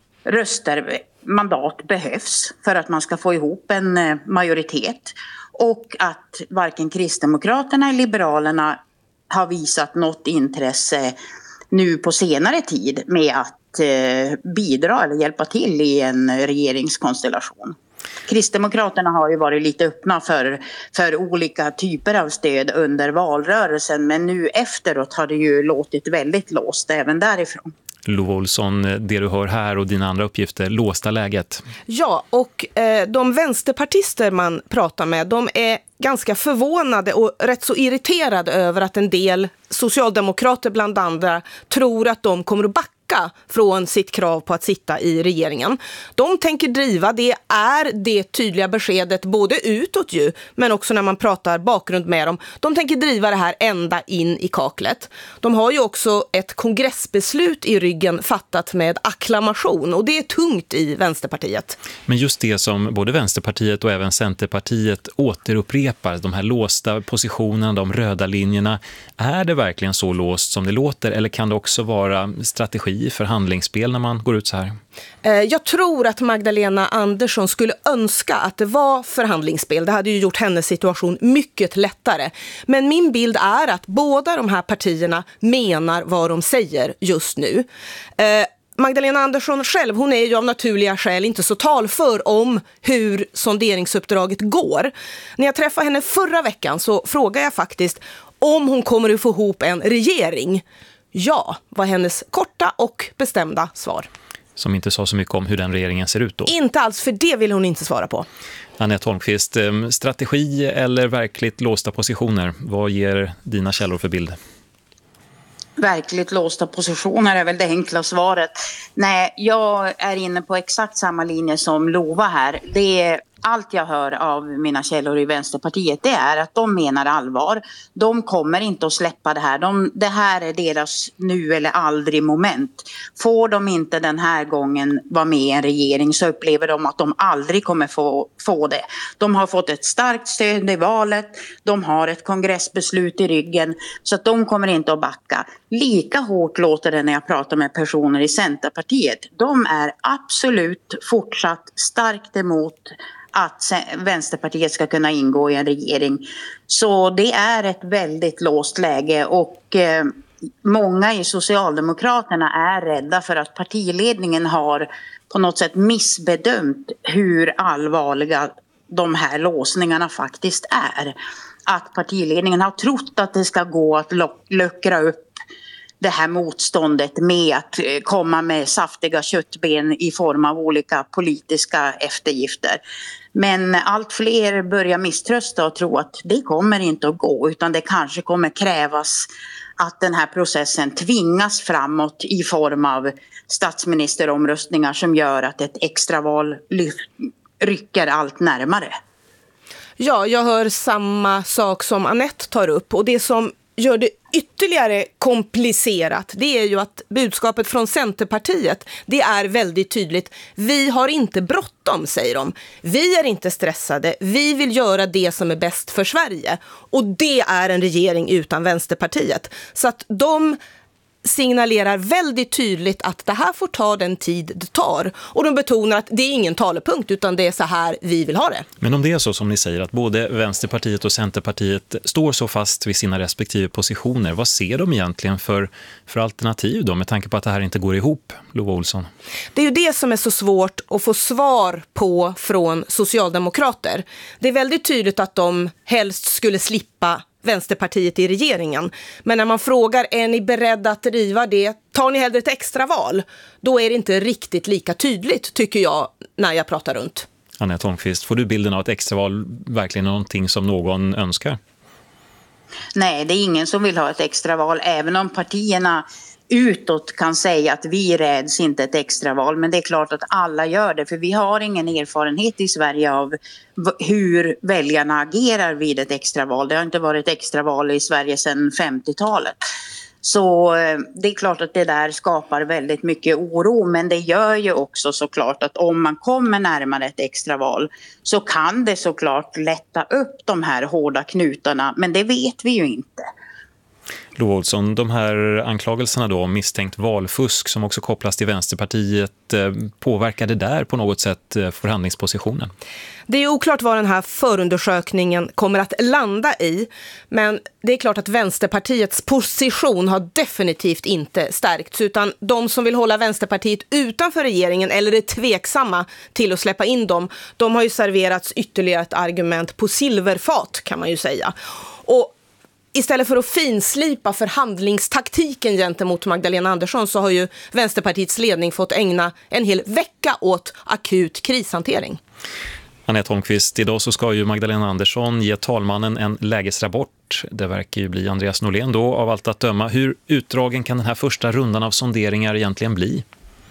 röster, mandat behövs för att man ska få ihop en majoritet. Och att varken Kristdemokraterna eller Liberalerna har visat något intresse nu på senare tid med att eh, bidra eller hjälpa till i en regeringskonstellation. Kristdemokraterna har ju varit lite öppna för, för olika typer av stöd under valrörelsen, men nu efteråt har det ju låtit väldigt låst även därifrån. Lova Olsson, det du hör här och dina andra uppgifter, låsta läget. Ja, och eh, de vänsterpartister man pratar med, de är ganska förvånade och rätt så irriterade över att en del socialdemokrater bland andra tror att de kommer att backa från sitt krav på att sitta i regeringen. De tänker driva, det är det tydliga beskedet både utåt ju, men också när man pratar bakgrund med dem. De tänker driva det här ända in i kaklet. De har ju också ett kongressbeslut i ryggen fattat med akklamation, och det är tungt i Vänsterpartiet. Men just det som både Vänsterpartiet och även Centerpartiet återupprepar, de här låsta positionerna, de röda linjerna, är det verkligen så låst som det låter, eller kan det också vara strategi, förhandlingsspel när man går ut så här? Jag tror att Magdalena Andersson skulle önska att det var förhandlingsspel. Det hade ju gjort hennes situation mycket lättare. Men min bild är att båda de här partierna menar vad de säger just nu. Magdalena Andersson själv, hon är ju av naturliga skäl inte så talför om hur sonderingsuppdraget går. När jag träffade henne förra veckan så frågade jag faktiskt om hon kommer att få ihop en regering. Ja, var hennes korta och bestämda svar. Som inte sa så mycket om hur den regeringen ser ut då. Inte alls, för det vill hon inte svara på. Anette Holmqvist, strategi eller verkligt låsta positioner? Vad ger dina källor för bild? Verkligt låsta positioner är väl det enkla svaret. Nej, jag är inne på exakt samma linje som Lova här. Det allt jag hör av mina källor i Vänsterpartiet, det är att de menar allvar. De kommer inte att släppa det här. De, det här är deras nu eller aldrig moment. Får de inte den här gången vara med i en regering så upplever de att de aldrig kommer få, få det. De har fått ett starkt stöd i valet. De har ett kongressbeslut i ryggen. Så att de kommer inte att backa. Lika hårt låter det när jag pratar med personer i Centerpartiet. De är absolut fortsatt starkt emot att Vänsterpartiet ska kunna ingå i en regering. Så det är ett väldigt låst läge och eh, många i Socialdemokraterna är rädda för att partiledningen har på något sätt missbedömt hur allvarliga de här låsningarna faktiskt är. Att partiledningen har trott att det ska gå att luckra upp det här motståndet med att komma med saftiga köttben i form av olika politiska eftergifter. Men allt fler börjar misströsta och tro att det kommer inte att gå, utan det kanske kommer krävas att den här processen tvingas framåt i form av statsministeromröstningar som gör att ett extraval rycker allt närmare. Ja, jag hör samma sak som Anette tar upp, och det som gör det ytterligare komplicerat, det är ju att budskapet från Centerpartiet, det är väldigt tydligt. Vi har inte bråttom, säger de. Vi är inte stressade. Vi vill göra det som är bäst för Sverige. Och det är en regering utan Vänsterpartiet. Så att de signalerar väldigt tydligt att det här får ta den tid det tar. Och de betonar att det är ingen talepunkt, utan det är så här vi vill ha det. Men om det är så som ni säger, att både Vänsterpartiet och Centerpartiet står så fast vid sina respektive positioner, vad ser de egentligen för, för alternativ då, med tanke på att det här inte går ihop, Lova Olsson? Det är ju det som är så svårt att få svar på från socialdemokrater. Det är väldigt tydligt att de helst skulle slippa Vänsterpartiet i regeringen. Men när man frågar, är ni beredda att driva det? Tar ni hellre ett extra val? Då är det inte riktigt lika tydligt, tycker jag, när jag pratar runt. Anette Holmqvist, får du bilden av att extraval verkligen är någonting som någon önskar? Nej, det är ingen som vill ha ett extraval, även om partierna utåt kan säga att vi räds inte ett extraval, men det är klart att alla gör det, för vi har ingen erfarenhet i Sverige av hur väljarna agerar vid ett extraval. Det har inte varit extraval i Sverige sedan femtiotalet. Så det är klart att det där skapar väldigt mycket oro, men det gör ju också såklart att om man kommer närmare ett extraval så kan det såklart lätta upp de här hårda knutarna, men det vet vi ju inte. Lova Olsson, de här anklagelserna då om misstänkt valfusk som också kopplas till Vänsterpartiet, påverkade där på något sätt förhandlingspositionen? Det är oklart vad den här förundersökningen kommer att landa i, men det är klart att Vänsterpartiets position har definitivt inte stärkts, utan de som vill hålla Vänsterpartiet utanför regeringen eller är tveksamma till att släppa in dem, de har ju serverats ytterligare ett argument på silverfat, kan man ju säga. Och istället för att finslipa förhandlingstaktiken gentemot Magdalena Andersson så har ju Vänsterpartiets ledning fått ägna en hel vecka åt akut krishantering. Anette Holmqvist, idag så ska ju Magdalena Andersson ge talmannen en lägesrapport. Det verkar ju bli Andreas Norlén då, av allt att döma. Hur utdragen kan den här första rundan av sonderingar egentligen bli?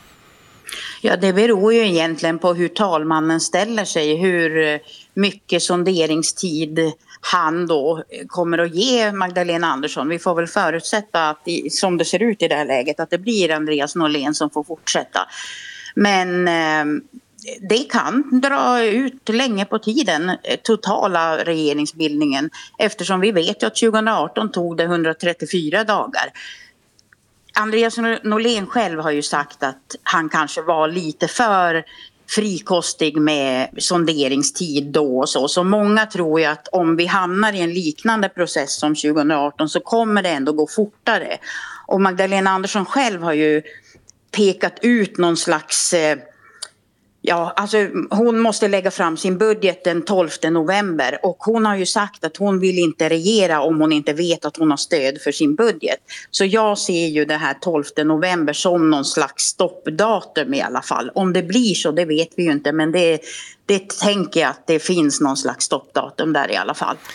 Ja, det beror ju egentligen på hur talmannen ställer sig, hur mycket sonderingstid han då kommer att ge Magdalena Andersson. Vi får väl förutsätta att, som det ser ut i det här läget, att det blir Andreas Norlén som får fortsätta. Men eh, det kan dra ut länge på tiden, totala regeringsbildningen, eftersom vi vet ju att tjugoarton tog det etthundratrettiofyra dagar. Andreas Norlén själv har ju sagt att han kanske var lite för frikostig med sonderingstid då och så. Så många tror ju att om vi hamnar i en liknande process som tjugoarton så kommer det ändå gå fortare. Och Magdalena Andersson själv har ju pekat ut någon slags... Eh, Ja, alltså hon måste lägga fram sin budget den tolfte november och hon har ju sagt att hon vill inte regera om hon inte vet att hon har stöd för sin budget. Så jag ser ju det här tolfte november som någon slags stoppdatum i alla fall. Om det blir så, det vet vi ju inte, men det, det tänker jag att det finns någon slags stoppdatum där i alla fall.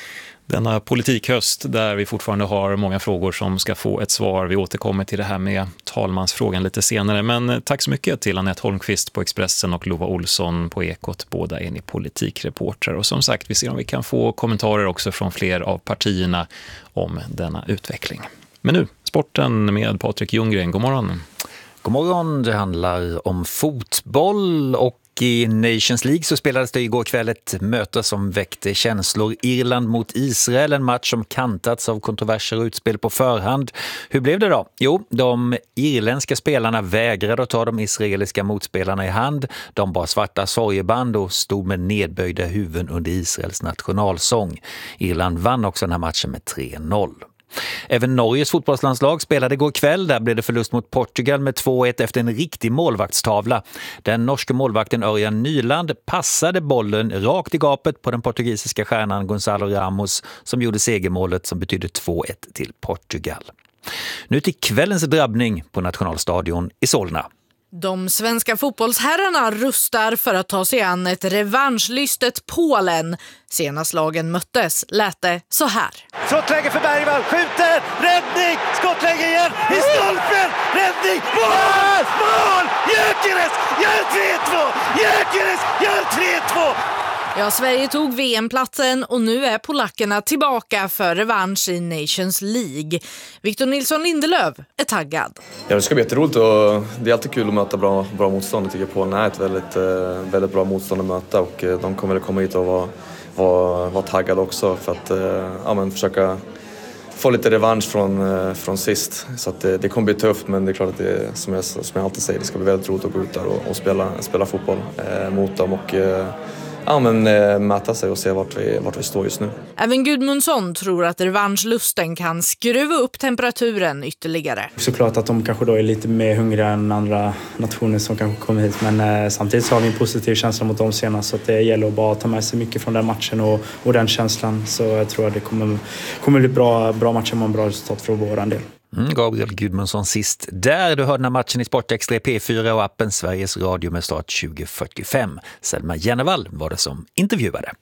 Denna politikhöst där vi fortfarande har många frågor som ska få ett svar. Vi återkommer till det här med talmansfrågan lite senare. Men tack så mycket till Anette Holmqvist på Expressen och Lova Olsson på Ekot. Båda är ni politikreportrar. Och som sagt, vi ser om vi kan få kommentarer också från fler av partierna om denna utveckling. Men nu, sporten med Patrik Ljunggren. God morgon. God morgon, det handlar om fotboll och i Nations League så spelades det igår kväll ett möte som väckte känslor. Irland mot Israel, en match som kantats av kontroverser och utspel på förhand. Hur blev det då? Jo, de irländska spelarna vägrade att ta de israeliska motspelarna i hand. De bar svarta sorgeband och stod med nedböjda huvuden under Israels nationalsång. Irland vann också den här matchen med tre noll. Även Norges fotbollslandslag spelade igår kväll. Där blev det förlust mot Portugal med två ett efter en riktig målvaktstavla. Den norska målvakten Örjan Nyland passade bollen rakt i gapet på den portugisiska stjärnan Gonzalo Ramos som gjorde segermålet som betydde två ett till Portugal. Nu till kvällens drabbning på Nationalstadion i Solna. De svenska fotbollsherrarna rustar för att ta sig an ett revanschlystet Polen. Senast lagen möttes lät det så här. Skottläge för Bergvall, skjuter, räddning, skottläge igen, i stolpen, räddning, mål, mål, Gyökeres, gör tre två, Gyökeres, gör tre två. Ja, Sverige tog V M-platsen och nu är polackerna tillbaka för revansch i Nations League. Victor Nilsson Lindelöf är taggad. Ja, det ska bli jätteroligt och det är alltid kul att möta bra, bra motstånd. Jag tycker Polen är ett väldigt, väldigt bra motstånd att möta och de kommer att komma hit och vara, vara, vara taggade också för att ja, men försöka få lite revansch från, från sist. Så att det, det kommer bli tufft, men det är klart att det, som jag, som jag alltid säger, det ska bli väldigt roligt att gå ut där och, och spela, spela fotboll eh, mot dem och ja, men, äh, mäta sig och se vart vi, vart vi står just nu. Även Gudmundsson tror att revanschlusten kan skruva upp temperaturen ytterligare. Såklart att de kanske då är lite mer hungriga än andra nationer som kanske kommer hit. Men äh, samtidigt så har vi en positiv känsla mot dem senast. Så att det gäller att bara ta med sig mycket från den matchen och, och den känslan. Så jag tror att det kommer, kommer bli bra, bra matcher med en bra resultat för vår del. Mm, Gabriel Gudmundsson sist där. Du hörde den här matchen i Sportextra P fyra och appen Sveriges Radio med start tjugo fyrtiofem. Selma Jennevall var det som intervjuade.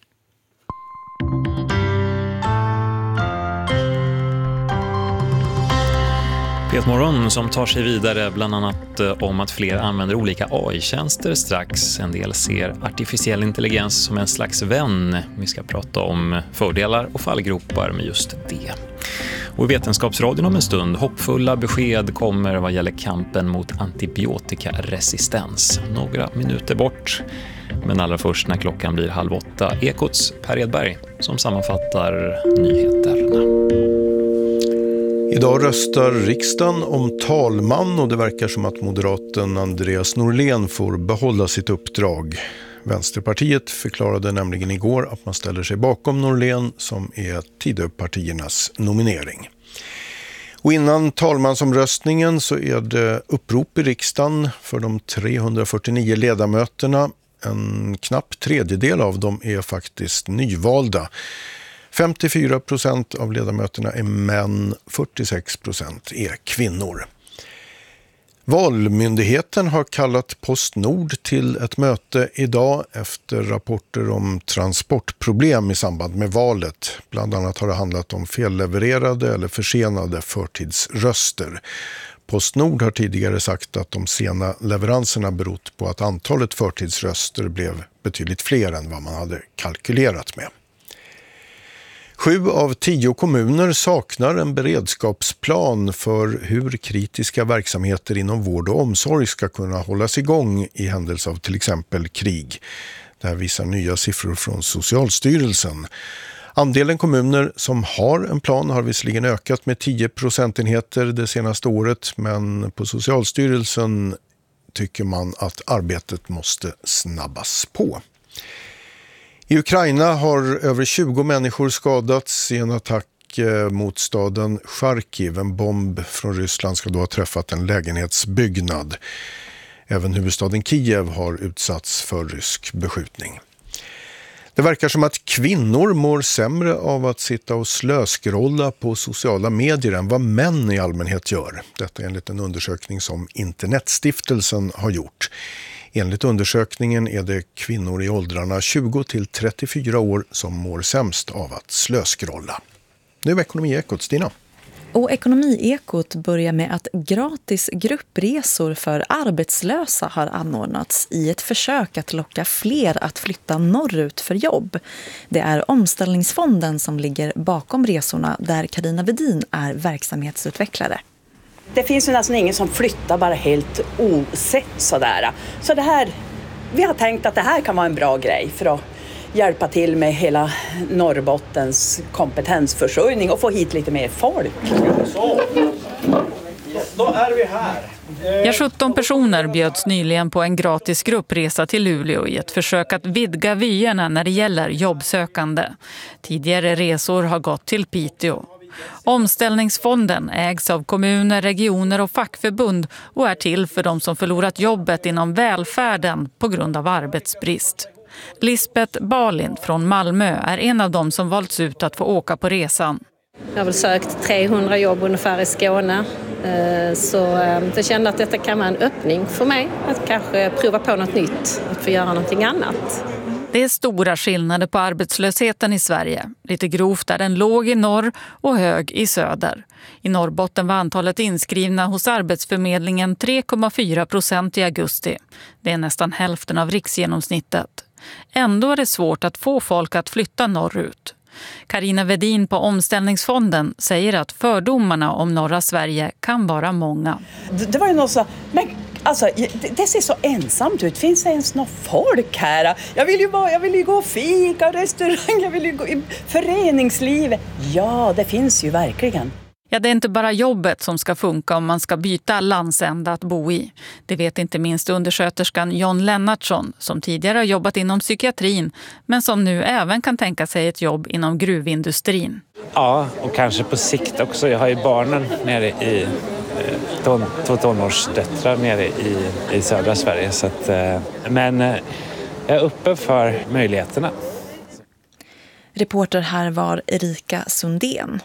P ett Morgon som tar sig vidare bland annat om att fler använder olika A I-tjänster strax. En del ser artificiell intelligens som en slags vän. Vi ska prata om fördelar och fallgropar med just det. Och i Vetenskapsradion om en stund, hoppfulla besked kommer vad gäller kampen mot antibiotikaresistens. Några minuter bort. Men allra först när klockan blir halv åtta, Ekots Per Edberg som sammanfattar nyheterna. Idag röstar riksdagen om talman och det verkar som att moderaten Andreas Norlén får behålla sitt uppdrag. Vänsterpartiet förklarade nämligen igår att man ställer sig bakom Norlén som är Tidöpartiernas nominering. Och innan talmansomröstningen så är det upprop i riksdagen för de trehundrafyrtionio ledamöterna. En knapp tredjedel av dem är faktiskt nyvalda. femtiofyra procent av ledamöterna är män, fyrtiosex procent är kvinnor. Valmyndigheten har kallat Postnord till ett möte idag efter rapporter om transportproblem i samband med valet. Bland annat har det handlat om fellevererade eller försenade förtidsröster. Postnord har tidigare sagt att de sena leveranserna berott på att antalet förtidsröster blev betydligt fler än vad man hade kalkylerat med. Sju av tio kommuner saknar en beredskapsplan för hur kritiska verksamheter inom vård och omsorg ska kunna hållas igång i händelse av till exempel krig. Det här visar nya siffror från Socialstyrelsen. Andelen kommuner som har en plan har visserligen ökat med tio procentenheter det senaste året, men på Socialstyrelsen tycker man att arbetet måste snabbas på. I Ukraina har över tjugo människor skadats i en attack mot staden Charkiv. En bomb från Ryssland ska då ha träffat en lägenhetsbyggnad. Även huvudstaden Kiev har utsatts för rysk beskjutning. Det verkar som att kvinnor mår sämre av att sitta och slöskrolla på sociala medier än vad män i allmänhet gör. Detta är enligt en undersökning som Internetstiftelsen har gjort. Enligt undersökningen är det kvinnor i åldrarna tjugo till trettiofyra år som mår sämst av att slöskrolla. Nu är Ekonomiekot, Stina. Och Ekonomiekot börjar med att gratis gruppresor för arbetslösa har anordnats i ett försök att locka fler att flytta norrut för jobb. Det är Omställningsfonden som ligger bakom resorna där Carina Vedin är verksamhetsutvecklare. Det finns ju nästan ingen som flyttar bara helt osett sådär. Så det här, vi har tänkt att det här kan vara en bra grej för att hjälpa till med hela Norrbottens kompetensförsörjning och få hit lite mer folk. Så, då är vi här. Ja, sjutton personer bjöds nyligen på en gratis gruppresa till Luleå i ett försök att vidga vyerna när det gäller jobbsökande. Tidigare resor har gått till Piteå. Omställningsfonden ägs av kommuner, regioner och fackförbund och är till för de som förlorat jobbet inom välfärden på grund av arbetsbrist. Lisbeth Balind från Malmö är en av dem som valts ut att få åka på resan. Jag har väl sökt trehundra jobb ungefär i Skåne, så jag kände att detta kan vara en öppning för mig att kanske prova på något nytt, att få göra någonting annat. Det är stora skillnader på arbetslösheten i Sverige. Lite grovt är den låg i norr och hög i söder. I Norrbotten var antalet inskrivna hos Arbetsförmedlingen tre komma fyra procent i augusti. Det är nästan hälften av riksgenomsnittet. Ändå är det svårt att få folk att flytta norrut. Carina Vedin på Omställningsfonden säger att fördomarna om norra Sverige kan vara många. Det var ju något så, men alltså, det, det ser så ensamt ut. Finns det ens något folk här? Jag vill ju, bara, jag vill ju gå och fika, restaurang, jag vill ju gå i föreningslivet. Ja, det finns ju verkligen. Ja, det är inte bara jobbet som ska funka om man ska byta landsända att bo i. Det vet inte minst undersköterskan John Lennartsson som tidigare har jobbat inom psykiatrin men som nu även kan tänka sig ett jobb inom gruvindustrin. Ja, och kanske på sikt också. Jag har ju barnen nere i ton, två tonårsdöttrar nere i, i södra Sverige. Så att, men jag är uppe för möjligheterna. Reporter här var Erika Sundén.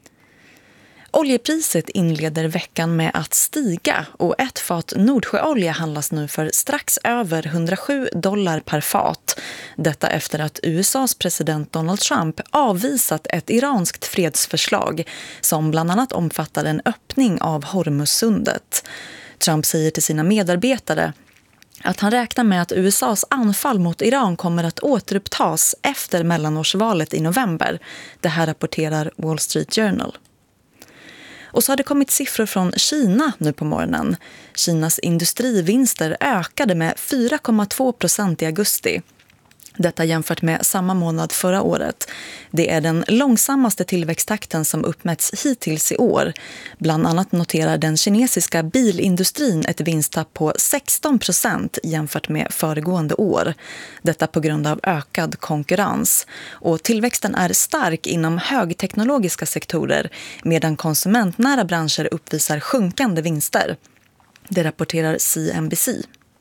Oljepriset inleder veckan med att stiga och ett fat Nordsjöolja handlas nu för strax över hundrasju dollar per fat. Detta efter att U S A:s president Donald Trump avvisat ett iranskt fredsförslag som bland annat omfattar en öppning av Hormuzsundet. Trump säger till sina medarbetare att han räknar med att U S A:s anfall mot Iran kommer att återupptas efter mellanårsvalet i november. Det här rapporterar Wall Street Journal. Och så har det kommit siffror från Kina nu på morgonen. Kinas industrivinster ökade med fyra komma två procent i augusti. Detta jämfört med samma månad förra året. Det är den långsammaste tillväxttakten som uppmätts hittills i år. Bland annat noterar den kinesiska bilindustrin ett vinsttapp på sexton procent jämfört med föregående år. Detta på grund av ökad konkurrens. Och tillväxten är stark inom högteknologiska sektorer medan konsumentnära branscher uppvisar sjunkande vinster. Det rapporterar C N B C.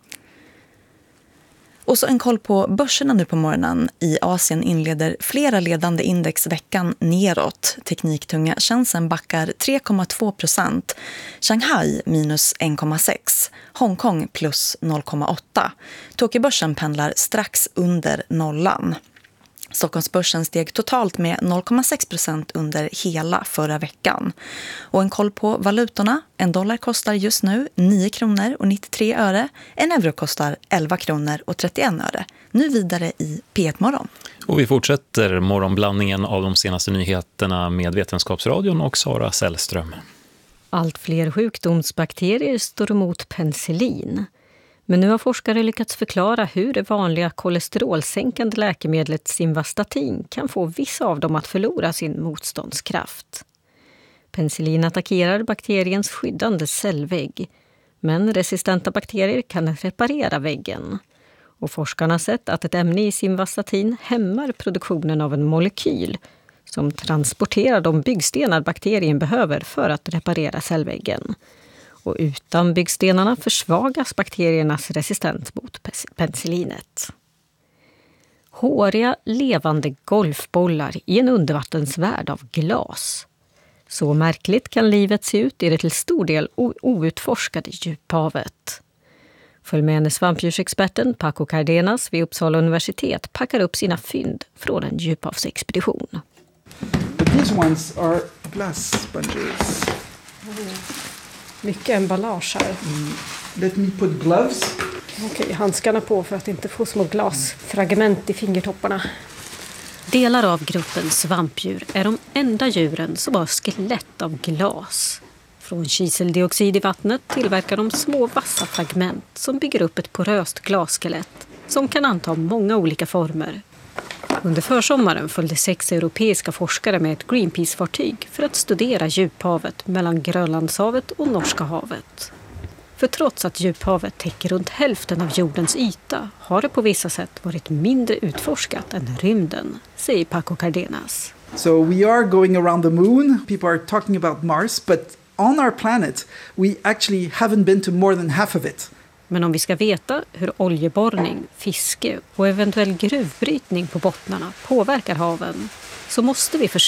Och så en koll på börserna nu på morgonen. I Asien inleder flera ledande index veckan neråt. Tekniktunga Shenzhen backar tre komma två procent. Shanghai minus en komma sex. Hongkong plus noll komma åtta. Tokyobörsen pendlar strax under nollan. Stockholmsbörsen steg totalt med noll komma sex procent under hela förra veckan. Och en koll på valutorna. En dollar kostar just nu nio kronor och nittiotre öre. En euro kostar elva kronor och trettioen öre. Nu vidare i P ett Morgon. Och vi fortsätter morgonblandningen av de senaste nyheterna med Vetenskapsradion och Sara Sällström. Allt fler sjukdomsbakterier står emot penicillin. Men nu har forskare lyckats förklara hur det vanliga kolesterolsänkande läkemedlet Simvastatin kan få vissa av dem att förlora sin motståndskraft. Penicillin attackerar bakteriens skyddande cellvägg, men resistenta bakterier kan reparera väggen. Och forskarna har sett att ett ämne i Simvastatin hämmar produktionen av en molekyl som transporterar de byggstenar bakterien behöver för att reparera cellväggen. Och utan byggstenarna försvagas bakteriernas resistens mot penicillinet. Håriga, levande golfbollar i en undervattensvärld av glas. Så märkligt kan livet se ut i det till stor del outforskade djuphavet. Följ med när svampdjursexperten Paco Cardenas vid Uppsala universitet packar upp sina fynd från en djuphavsexpedition. But these ones are glass sponges. Mycket emballage här. Mm. Let me put gloves. Okej, handskarna på för att inte få små glasfragment i fingertopparna. Delar av gruppen svampdjur är de enda djuren som har skelett av glas. Från kiseldioxid i vattnet tillverkar de små vassa fragment som bygger upp ett poröst glasskelett som kan anta många olika former. Under försommaren följde sex europeiska forskare med ett Greenpeace-fartyg för att studera djuphavet mellan Grönlandshavet och Norska havet. För trots att djuphavet täcker runt hälften av jordens yta har det på vissa sätt varit mindre utforskat än rymden, säger Paco Cardenas. So we are going around the moon. People are talking about Mars, but on our planet we actually haven't been to more than half of it. Men om vi ska veta hur oljeborrning, fiske och eventuell gruvbrytning på bottnarna påverkar haven så måste vi försöka